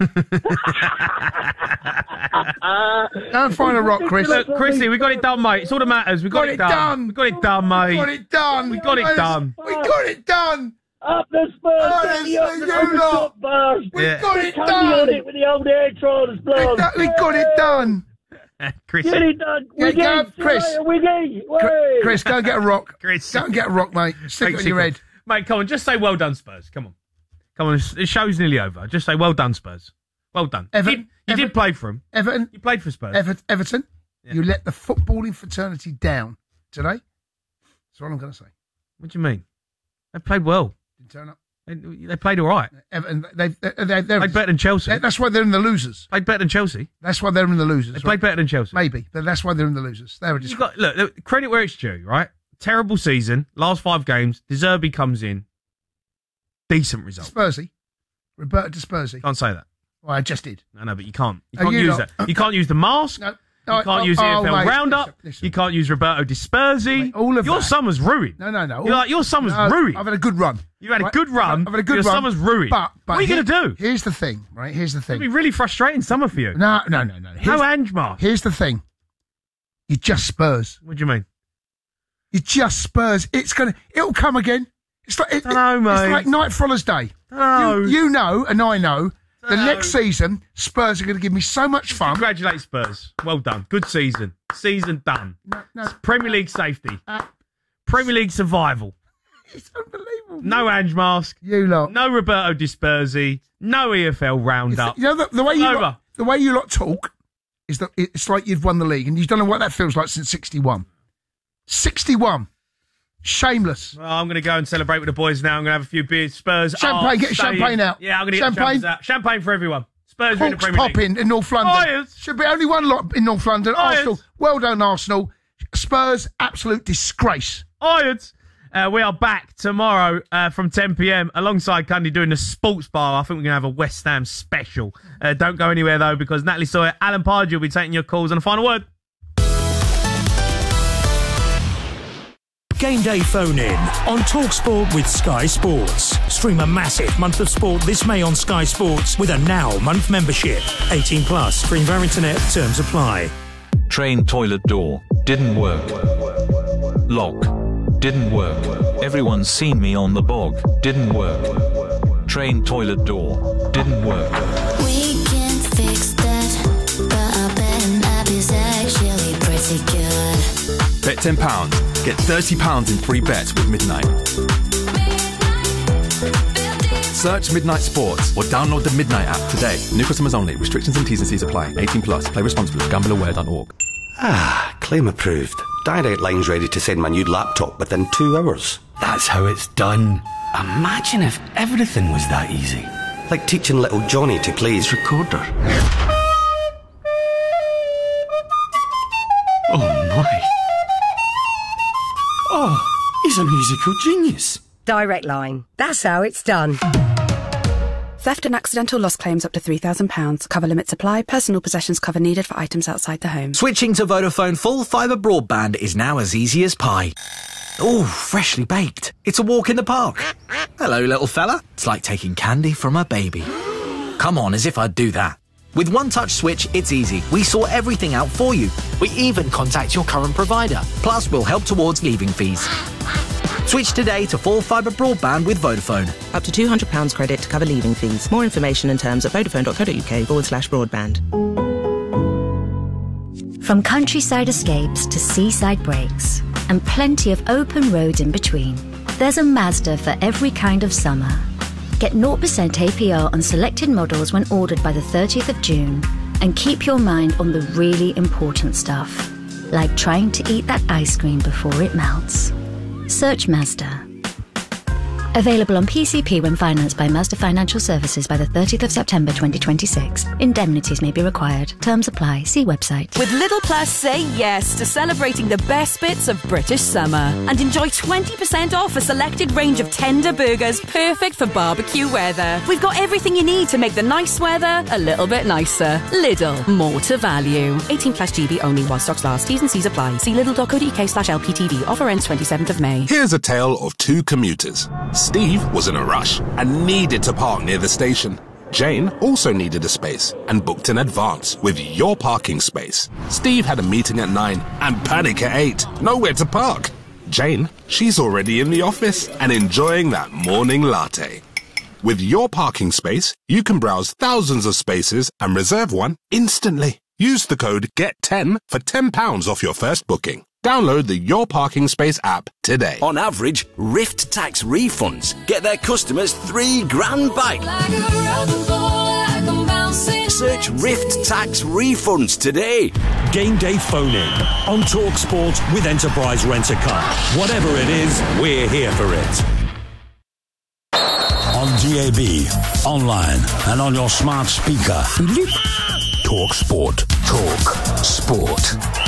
Go and find a rock, Chris. Look, Chrissy, we got it done, mate. It's all that matters. We got, Got it done. We got it done, mate. We got it done. We got it done. We got it done. Up the Spurs, Honestly, get the up the you open lot. top bars. We Yeah. got it Cundy on done. it with the old hair transplant. We got it done. Chrissy. Get it done. Yeah, Wiggy. go, See you Chris. later, Wiggy. Chris, Way. Chris, go and get a rock. Chris. Go and get a rock, mate. Stick it Thanks, on your Nico. head. Mate, come on, just say well done, Spurs. Come on. Come on, the show's nearly over. Just say well done, Spurs. Well done. Ever- you did, you Ever- did play for them. Everton, You played for Spurs. Ever, Everton, you let the footballing fraternity down today. That's all I'm going to say. What do you mean? They played well. Didn't turn up. They, they played all right. Everton, they, they, they, they're, Played better than Chelsea. that's why they're in the losers. Played better than Chelsea. That's why they're in the losers. They played better than Chelsea. Maybe, but that's why they're in the losers. They were just. You got look, look, credit where it's due, right? Terrible season, last five games. De Zerbi comes in, decent result. Spursy. Roberto De Spursy. Can't say that. Well, I just did. I know, but you can't. You Oh, can't you use lot. that. You can't use the mask. No. You Oh, can't oh, use the oh, N F L mate, Roundup. listen, listen. You can't use Roberto De Spursy. Mate, all of your that. summer's ruined. No, no, no. You're like, your summer's No, ruined. I've had a good run. You had a Right? good run. I've had a good your run. summer's ruined. But, but what are you here- going to do? Here's the thing, right? Here's the It'll thing. be really frustrating summer for you. No, no, no, no. Here's, No Ange Mark. here's the thing. You're just Spurs. What do you mean? You're just Spurs. It's gonna. It'll come again. It's like. It, I know, it- mate. It's like Night Fuller's Day. No. You, you know, and I know. The No. next season, Spurs are going to give me so much fun. Congratulate Spurs. Well done. Good season. Season done. No, no. Premier League safety. Uh, Premier League survival. It's unbelievable. No Ange Mask. You lot. No Roberto Di Spursy. No E F L It's- Roundup. you know the, the way you Over. lot, the way you lot talk is that it's like you've won the league, and you don't know what that feels like since sixty-one. sixty-one. Shameless. Well, I'm going to go and celebrate with the boys now. I'm going to have a few beers. Spurs. Champagne, are get staying. champagne out. Yeah, I'm going to get Champagne. champagne out. Champagne for everyone. Spurs are in the Hawks Premier League. popping in North London. Irons. Should be only one lot in North London. Irons. Arsenal. Well done, Arsenal. Spurs, absolute disgrace. Irons. Uh, we are back tomorrow uh, from ten p.m. alongside Cundy doing the sports bar. I think we're going to have a West Ham special. Uh, don't go anywhere, though, because Natalie Sawyer, Alan Pardew will be taking your calls on a final word. Game day phone in on TalkSport with Sky Sports. Stream a massive month of sport this May on Sky Sports with a Now month membership. eighteen plus. Stream via internet. Terms apply. Train toilet door. Didn't work. Lock. Didn't work. Everyone's seen me on the bog. Didn't work. Train toilet door. Didn't work. We can fix that, but I bet an app is actually pretty good. Bet ten pounds. Get thirty pounds in free bets with Midnight. Search Midnight Sports or download the Midnight app today. New customers only. Restrictions and T's and C's apply. eighteen plus. Play responsibly. gamble aware dot org. Ah, claim approved. Direct Line's ready to send my new laptop within two hours. That's how it's done. Imagine if everything was that easy. Like teaching little Johnny to play his recorder. Oh my. Oh, he's a musical genius. Direct Line. That's how it's done. Theft and accidental loss claims up to three thousand pounds. Cover limits apply. Personal possessions cover needed for items outside the home. Switching to Vodafone full fibre broadband is now as easy as pie. Ooh, freshly baked. It's a walk in the park. Hello, little fella. It's like taking candy from a baby. Come on, as if I'd do that. With One Touch Switch, it's easy. We sort everything out for you. We even contact your current provider. Plus, we'll help towards leaving fees. Switch today to full fibre broadband with Vodafone. Up to two hundred pounds credit to cover leaving fees. More information and terms at vodafone.co.uk forward slash broadband. From countryside escapes to seaside breaks, and plenty of open roads in between, there's a Mazda for every kind of summer. Get zero percent A P R on selected models when ordered by the thirtieth of June, and keep your mind on the really important stuff, like trying to eat that ice cream before it melts. Search Mazda. Available on P C P when financed by Mazda Financial Services by the thirtieth of September twenty twenty-six. Indemnities may be required. Terms apply. See website. With Lidl Plus, say yes to celebrating the best bits of British summer and enjoy twenty percent off a selected range of tender burgers perfect for barbecue weather. We've got everything you need to make the nice weather a little bit nicer. Lidl, more to value. eighteen plus G B only while stocks last. T's and C's apply. See lidl.co.uk slash LPTV. Offer ends twenty-seventh of May. Here's a tale of two commuters. Steve was in a rush and needed to park near the station. Jane also needed a space and booked in advance with Your Parking Space. Steve had a meeting at nine and panic at eight. Nowhere to park. Jane, she's already in the office and enjoying that morning latte. With Your Parking Space, you can browse thousands of spaces and reserve one instantly. Use the code G E T ten for ten pounds off your first booking. Download the Your Parking Space app today. On average, Rift Tax refunds get their customers three grand back. Search Rift Tax refunds today. Game day phone in on TalkSport with Enterprise Rent-A-Car. Whatever it is, we're here for it. On D A B, online, and on your smart speaker. TalkSport. Talk Sport.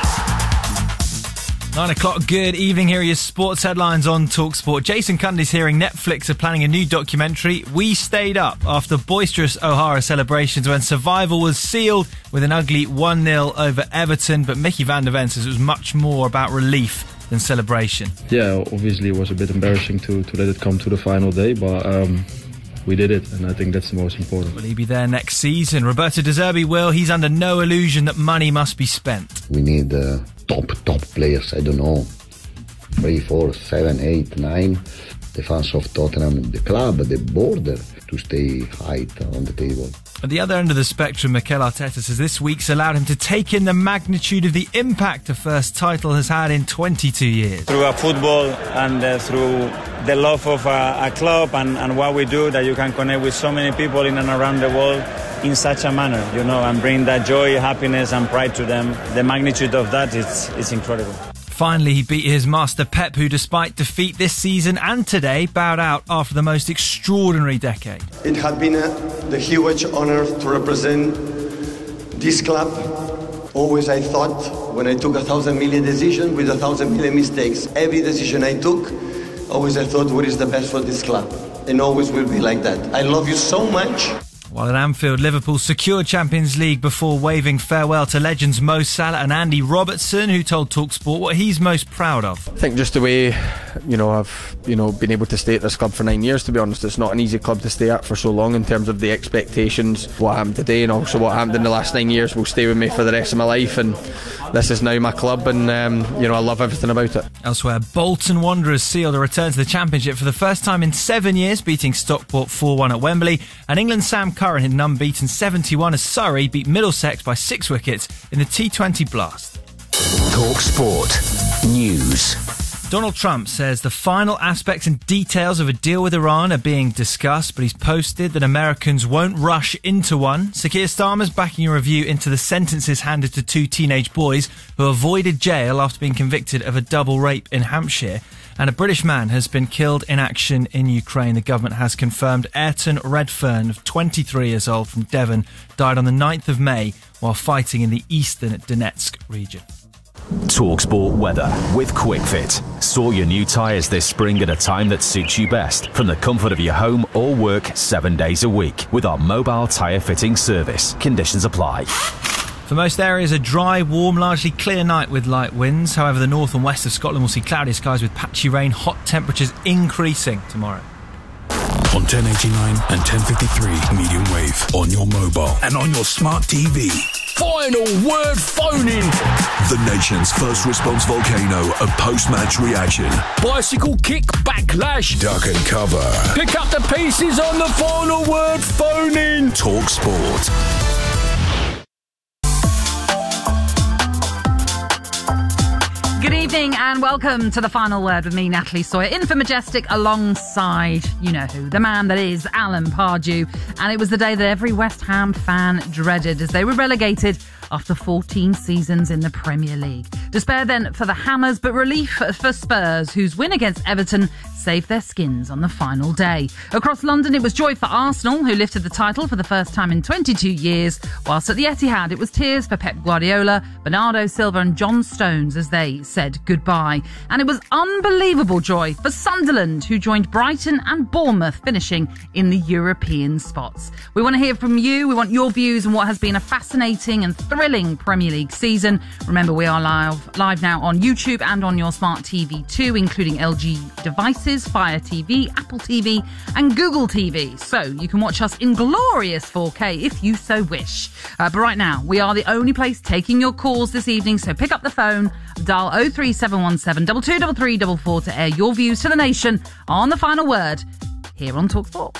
Nine o'clock, good evening. Here are your sports headlines on TalkSport. Jason Cundy's hearing Netflix are planning a new documentary. We stayed up after boisterous O'Hara celebrations when survival was sealed with an ugly one nil over Everton. But Mickey van der Ven says it was much more about relief than celebration. Yeah, obviously it was a bit embarrassing to, to let it come to the final day, but um, we did it, and I think that's the most important. Will he be there next season? Roberto De Zerbi will. He's under no illusion that money must be spent. We need uh, top, top players, I don't know, three, four, seven, eight, nine. The fans of Tottenham, the club, the border, to stay high on the table. At the other end of the spectrum, Mikel Arteta says this week's allowed him to take in the magnitude of the impact a first title has had in twenty-two years. Through our football and uh, through the love of a, a club and, and what we do, that you can connect with so many people in and around the world in such a manner, you know, and bring that joy, happiness and pride to them. The magnitude of that is, is incredible. Finally, he beat his master Pep, who, despite defeat this season and today, bowed out after the most extraordinary decade. It had been a, the huge honour to represent this club. Always I thought, when I took a thousand million decisions with a thousand million mistakes, every decision I took always I thought what is the best for this club, and always will be like that. I love you so much. While at Anfield, Liverpool secured Champions League before waving farewell to legends Mo Salah and Andy Robertson, who told TalkSport what he's most proud of. I think just the way, you know, I've you know been able to stay at this club for nine years. To be honest, it's not an easy club to stay at for so long in terms of the expectations. What happened today and also what happened in the last nine years will stay with me for the rest of my life. And this is now my club, and um, you know I love everything about it. Elsewhere, Bolton Wanderers sealed a return to the Championship for the first time in seven years, beating Stockport four one at Wembley. And England's Sam Curran hit an unbeaten seventy-one as Surrey beat Middlesex by six wickets in the T twenty Blast. Talk Sport News. Donald Trump says the final aspects and details of a deal with Iran are being discussed, but he's posted that Americans won't rush into one. Sir Keir Starmer's backing a review into the sentences handed to two teenage boys who avoided jail after being convicted of a double rape in Hampshire. And a British man has been killed in action in Ukraine. The government has confirmed Ayrton Redfern, of twenty-three years old, from Devon, died on the ninth of May while fighting in the eastern Donetsk region. TalkSport weather with QuickFit. Sort your new tyres this spring at a time that suits you best, from the comfort of your home or work, seven days a week, with our mobile tyre fitting service. Conditions apply. For most areas, a dry, warm, largely clear night with light winds. However, the north and west of Scotland will see cloudy skies with patchy rain, hot temperatures increasing tomorrow. On ten eighty-nine and ten fifty-three medium wave, on your mobile and on your smart T V. Final word phoning. The nation's first response volcano of post-match reaction. Bicycle kick backlash. Duck and cover. Pick up the pieces on the final word phoning. Talk Sport. Good evening and welcome to the Final Word with me, Natalie Sawyer, in for Majestic alongside, you know who, the man that is Alan Pardew. And it was the day that every West Ham fan dreaded as they were relegated after fourteen seasons in the Premier League. Despair then for the Hammers, but relief for Spurs, whose win against Everton saved their skins on the final day. Across London, it was joy for Arsenal, who lifted the title for the first time in twenty-two years, whilst at the Etihad it was tears for Pep Guardiola, Bernardo Silva and John Stones as they said goodbye. And it was unbelievable joy for Sunderland, who joined Brighton and Bournemouth, finishing in the European spots. We want to hear from you. We want your views on what has been a fascinating and thrilling Premier League season. Remember, we are live live now on YouTube and on your smart T V too, including L G devices, Fire T V, Apple T V and Google T V. So you can watch us in glorious four K if you so wish. Uh, but right now, we are the only place taking your calls this evening, so pick up the phone, dial oh three seven one seven, two two three three four four to air your views to the nation on the Final Word here on TalkSport.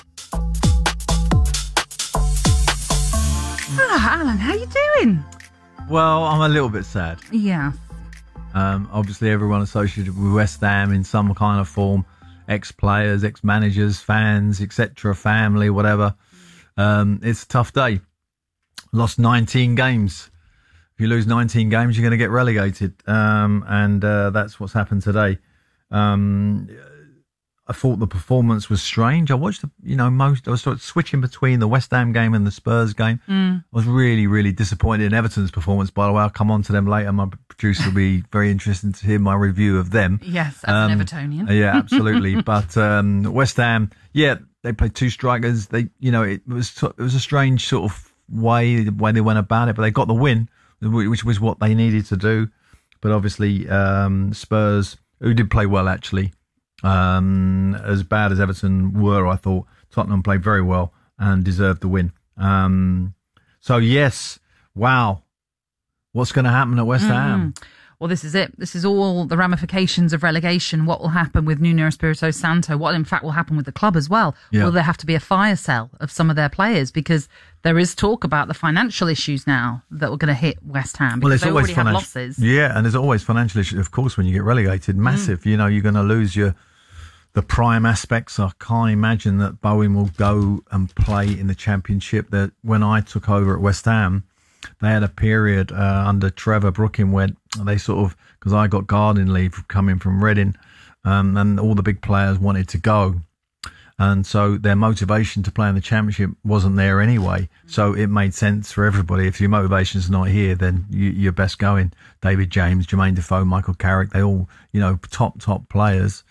Ah, Alan, how you doing? Well, I'm a little bit sad. Yeah. Um, obviously, everyone associated with West Ham in some kind of form, ex-players, ex-managers, fans, et cetera, family, whatever. Um, it's a tough day. Lost nineteen games. If you lose nineteen games, you're going to get relegated. Um, and uh, that's what's happened today. Um, I thought the performance was strange. I watched, the, you know, most. I was sort of switching between the West Ham game and the Spurs game. Mm. I was really, really disappointed in Everton's performance. By the way, I'll come on to them later. My producer will be very interested to hear my review of them. Yes, as um, an Evertonian. Yeah, absolutely. But um, West Ham, yeah, they played two strikers. They, you know, it was it was a strange sort of way way they went about it, but they got the win, which was what they needed to do. But obviously, um, Spurs, who did play well actually. Um, as bad as Everton were, I thought Tottenham played very well and deserved the win. Um, so yes, wow, what's going to happen at West mm. Ham? Well, this is it. This is all the ramifications of relegation. What will happen with Nuno Espirito Santo? What, in fact, will happen with the club as well? Yeah. Will there have to be a fire sale of some of their players? Because there is talk about the financial issues now that were going to hit West Ham. Well, because it's they always already have financial. losses. Yeah, and there's always financial issues, of course, when you get relegated. Massive. Mm. You know, you're going to lose your the prime aspects. I can't imagine that Bowen will go and play in the Championship. That when I took over at West Ham, they had a period uh, under Trevor Brooking where they sort of, because I got garden leave coming from Reading, um, and all the big players wanted to go. And so their motivation to play in the Championship wasn't there anyway. So it made sense for everybody. If your motivation's not here, then you, you're best going. David James, Jermaine Defoe, Michael Carrick, they all, you know, top, top players.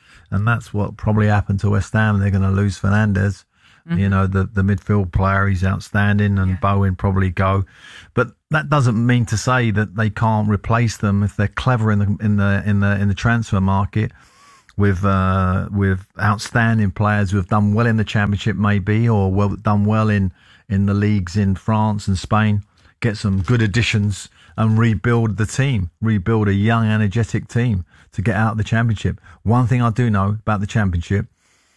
And that's what probably happened to West Ham. They're going to lose Fernandes. Mm-hmm. You know, the, the midfield player, he's outstanding, and yeah. Bowen probably go. But that doesn't mean to say that they can't replace them if they're clever in the in the in the in the transfer market with uh, with outstanding players who have done well in the Championship, maybe, or well done well in in the leagues in France and Spain. Get some good additions and rebuild the team, rebuild a young, energetic team to get out of the Championship. One thing I do know about the Championship,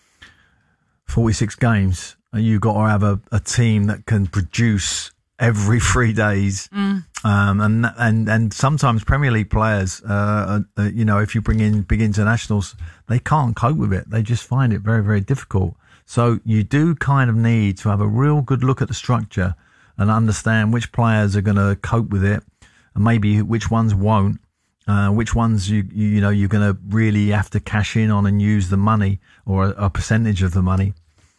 forty-six games, and you've got to have a, a team that can produce every three days. Mm. Um, and, and, and sometimes Premier League players, uh, uh, you know, if you bring in big internationals, they can't cope with it. They just find it very, very difficult. So you do kind of need to have a real good look at the structure and understand which players are going to cope with it and maybe which ones won't. Uh, which ones you, you you know you're going to really have to cash in on and use the money or a, a percentage of the money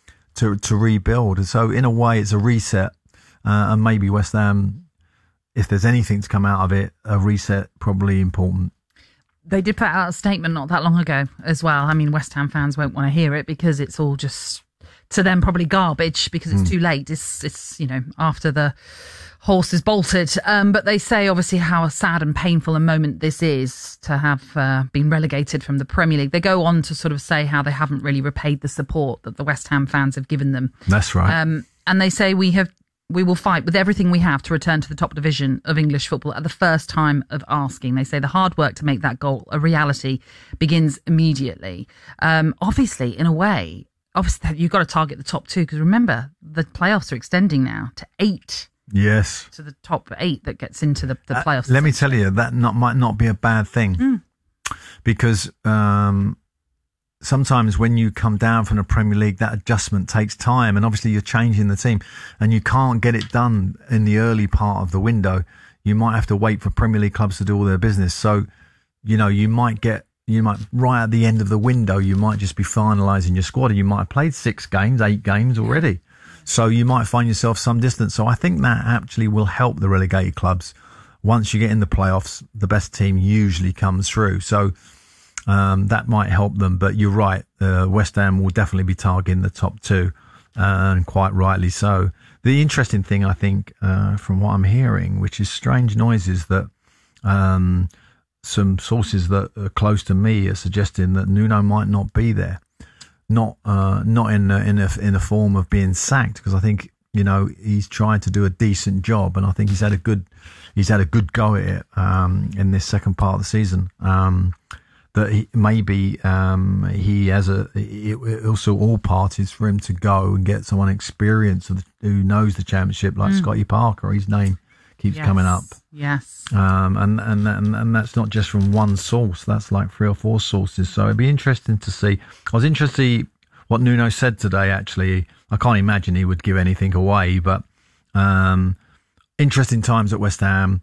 to to rebuild. And so in a way, it's a reset, uh, and maybe West Ham, if there's anything to come out of it, a reset probably important. They did put out a statement not that long ago as well. I mean, West Ham fans won't want to hear it because it's all just to them probably garbage because it's mm. too late. It's it's you know after the horse is bolted. Um, but they say obviously how sad and painful a moment this is to have uh, been relegated from the Premier League. They go on to sort of say how they haven't really repaid the support that the West Ham fans have given them. That's right. Um, and they say we have we will fight with everything we have to return to the top division of English football at the first time of asking. They say the hard work to make that goal a reality begins immediately. Um, obviously, in a way, obviously you've got to target the top two because remember, the playoffs are extending now to eight. Yes. To the top eight that gets into the, the playoffs. Uh, let me tell you, that not, might not be a bad thing. Mm. Because um, sometimes when you come down from the Premier League, that adjustment takes time. And obviously you're changing the team. And you can't get it done in the early part of the window. You might have to wait for Premier League clubs to do all their business. So, you know, you might get, you might, right at the end of the window, you might just be finalising your squad. And you might have played six games, eight games already. So you might find yourself some distance. So I think that actually will help the relegated clubs. Once you get in the playoffs, the best team usually comes through. So um, that might help them. But you're right. Uh, West Ham will definitely be targeting the top two, uh, and quite rightly so. The interesting thing, I think, uh, from what I'm hearing, which is strange noises that um, some sources that are close to me are suggesting that Nuno might not be there. Not, uh, not in a, in a in a form of being sacked, because I think you know he's tried to do a decent job, and I think he's had a good he's had a good go at it um, in this second part of the season. Um, that he, maybe um, he has a it, it also all parties for him to go and get someone experienced of the, who knows the Championship, like mm. Scotty Parker. His name keeps yes. coming up. Yes. Um, and, and, and, and that's not just from one source. That's like three or four sources. So it'd be interesting to see. I was interested to see what Nuno said today, actually. I can't imagine he would give anything away, but, um, interesting times at West Ham,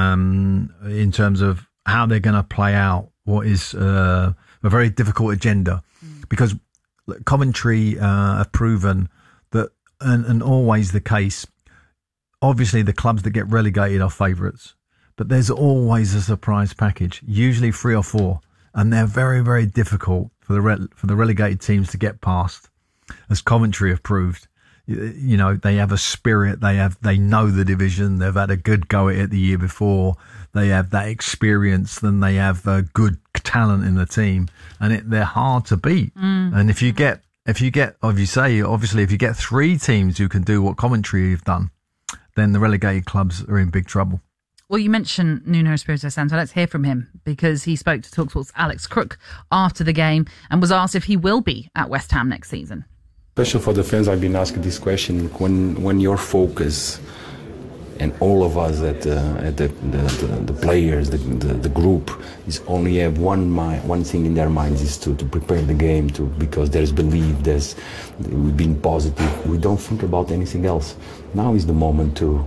um, in terms of how they're going to play out what is, uh, a very difficult agenda mm. because Coventry, uh, have proven that, and, and always the case, obviously, the clubs that get relegated are favourites, but there's always a surprise package, usually three or four, and they're very, very difficult for the re- for the relegated teams to get past, as Coventry have proved. You, you know, they have a spirit, they have, they know the division, they've had a good go at it the year before, they have that experience, then they have a good talent in the team, and it, they're hard to beat. Mm. And if you get, if you get, as you say, obviously, if you get three teams who can do what Coventry have done, then the relegated clubs are in big trouble. Well, you mentioned Nuno Espirito Santo. Let's hear from him because he spoke to TalkSport's Alex Crook after the game and was asked if he will be at West Ham next season. Especially for the fans, I've been asking this question. When when your focus and all of us at, uh, at the, the, the, the players, the, the, the group, is only have one mind, one thing in their minds is to, to prepare the game, to because there's belief, there's we've been positive. We don't think about anything else. Now is the moment to,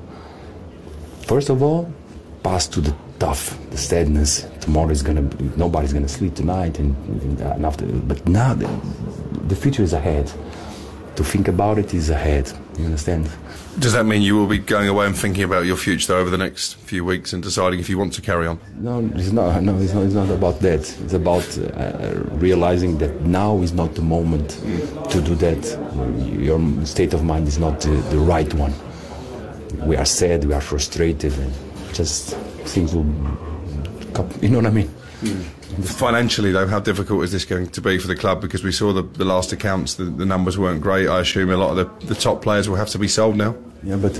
first of all, pass to the tough, the sadness. Tomorrow is gonna, nobody's gonna sleep tonight, and, and after. But now the, the future is ahead. to think about it is ahead. You understand? Does that mean you will be going away and thinking about your future over the next few weeks and deciding if you want to carry on? No, it's not. No, it's not. It's not about that. It's about uh, realizing that now is not the moment to do that. Your state of mind is not the, the right one. We are sad. We are frustrated, and just things will. You know what I mean? Mm. Financially, though, how difficult is this going to be for the club? Because we saw the, the last accounts, the, the numbers weren't great. I assume a lot of the, the top players will have to be sold now. Yeah, but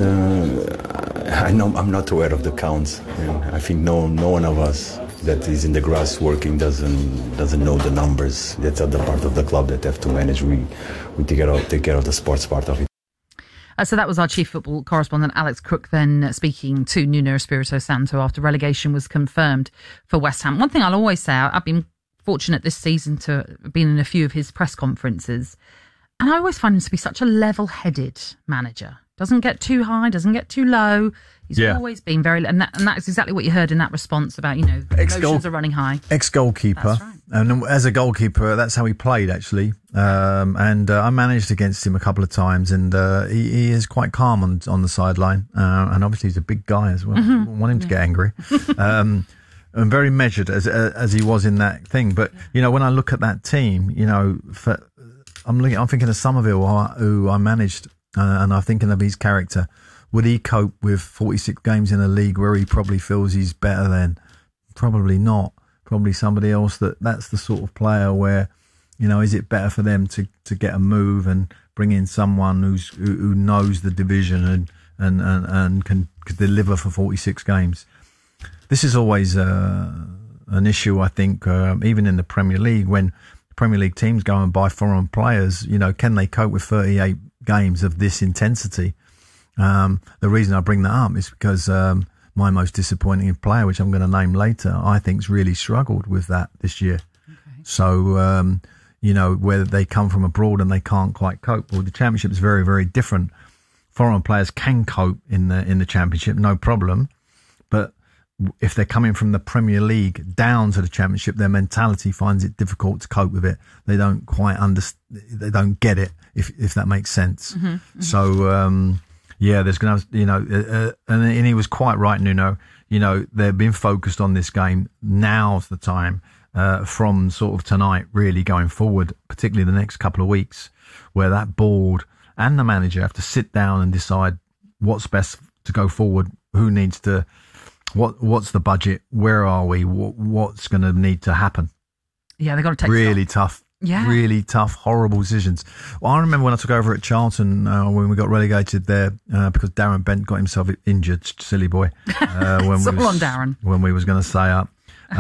uh, I know I'm not aware of the counts. Yeah. I think no, no one of us that is in the grass working doesn't doesn't know the numbers. That's other part of the club that have to manage. We we take care of take care of the sports part of it. Uh, so that was our chief football correspondent, Alex Crook, then uh, speaking to Nuno Espirito Santo after relegation was confirmed for West Ham. One thing I'll always say, I've been fortunate this season to have been in a few of his press conferences, and I always find him to be such a level-headed manager. Doesn't get too high, doesn't get too low. He's yeah. always been very... And, that, and that's exactly what you heard in that response about, you know, emotions are running high. Ex-goalkeeper. Right. And as a goalkeeper, that's how he played, actually. Um, and uh, I managed against him a couple of times, and uh, he, he is quite calm on on the sideline. Uh, and obviously he's a big guy as well. Mm-hmm. I want him to yeah. get angry. um, and very measured as as he was in that thing. But, you know, when I look at that team, you know, for, I'm looking, I'm thinking of Somerville, who I managed, uh, and I'm thinking of his character. Would he cope with forty-six games in a league where he probably feels he's better than? Probably not. Probably somebody else that that's the sort of player where, you know, is it better for them to, to get a move and bring in someone who's who, who knows the division and and, and, and can, can deliver for forty-six games? This is always uh, an issue, I think, uh, even in the Premier League, when Premier League teams go and buy foreign players, you know, can they cope with thirty-eight games of this intensity? Um, the reason I bring that up is because um, my most disappointing player, which I'm going to name later, I think's really struggled with that this year. Okay. So, um, you know, whether they come from abroad and they can't quite cope. Well, the Championship is very, very different. Foreign players can cope in the in the Championship, no problem. But if they're coming from the Premier League down to the Championship, their mentality finds it difficult to cope with it. They don't quite understand. They don't get it, if if that makes sense. Mm-hmm, mm-hmm. So. Um, Yeah, there's going to, you know, uh, and, and he was quite right, Nuno. You know, they've been focused on this game. Now's the time uh, from sort of tonight, really going forward, particularly the next couple of weeks, where that board and the manager have to sit down and decide what's best to go forward, who needs to, what what's the budget, where are we, what, what's going to need to happen. Yeah, they've got to take really tough. Yeah. Really tough, horrible decisions. Well, I remember when I took over at Charlton, uh, when we got relegated there, uh, because Darren Bent got himself injured, silly boy. Uh, when it's we all was, on Darren. When we was going to stay up.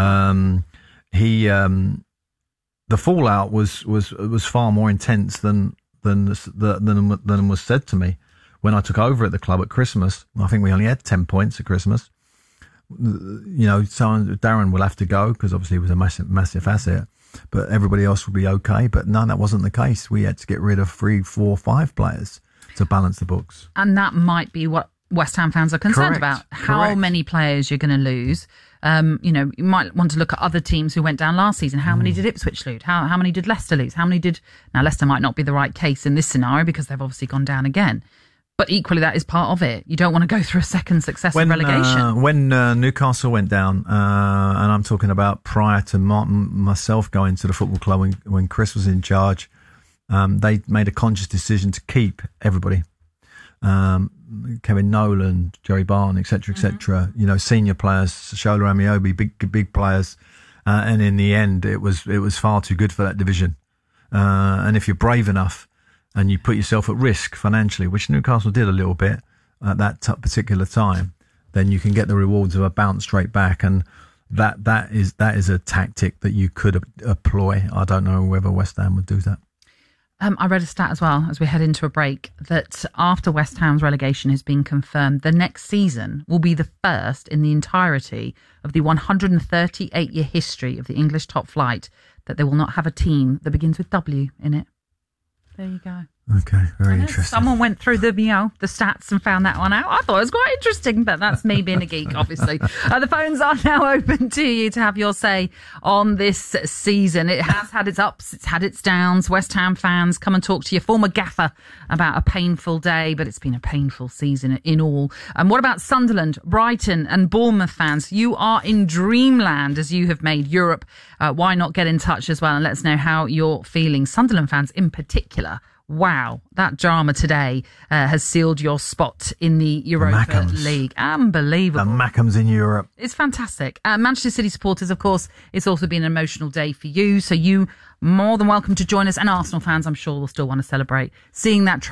Um, he, um, the fallout was, was, was far more intense than, than, the, than, than was said to me when I took over at the club at Christmas. I think we only had ten points at Christmas. You know, so Darren will have to go because obviously he was a massive, massive asset. But everybody else would be okay. But no, that wasn't the case. We had to get rid of three, four, five players to balance the books. And that might be what West Ham fans are concerned Correct. about. How Correct. many players you're going to lose. Um, you know, you might want to look at other teams who went down last season. How mm. many did Ipswich lose? How, how many did Leicester lose? How many did... Now, Leicester might not be the right case in this scenario because they've obviously gone down again. But equally, that is part of it. You don't want to go through a second successive when, relegation. Uh, when uh, Newcastle went down, uh, and I'm talking about prior to my, myself going to the football club when, when Chris was in charge, um, they made a conscious decision to keep everybody. Um, Kevin Nolan, Jerry Barn, et cetera, et cetera. Mm-hmm. You know, senior players, Shola Amiobi, big, big players. Uh, and in the end, it was it was far too good for that division. Uh, and if you're brave enough, and you put yourself at risk financially, which Newcastle did a little bit at that t- particular time, then you can get the rewards of a bounce straight back. And that that is that is a tactic that you could a- employ. I don't know whether West Ham would do that. Um, I read a stat as well, as we head into a break, that after West Ham's relegation has been confirmed, the next season will be the first in the entirety of the one hundred thirty-eight year history of the English top flight that they will not have a team that begins with W in it. There you go. Okay, very interesting. Someone went through the, you know, the stats and found that one out. I thought it was quite interesting, but that's me being a geek, obviously. Uh, the phones are now open to you to have your say on this season. It has had its ups, it's had its downs. West Ham fans, come and talk to your former gaffer about a painful day, but it's been a painful season in all. And what about Sunderland, Brighton and Bournemouth fans? You are in dreamland as you have made Europe. Uh, why not get in touch as well and let us know how you're feeling? Sunderland fans in particular. Wow, that drama today uh, has sealed your spot in the Europa the League. Unbelievable. The Mackhams in Europe. It's fantastic. Uh, Manchester City supporters, of course, it's also been an emotional day for you. So you more than welcome to join us. And Arsenal fans, I'm sure, will still want to celebrate seeing that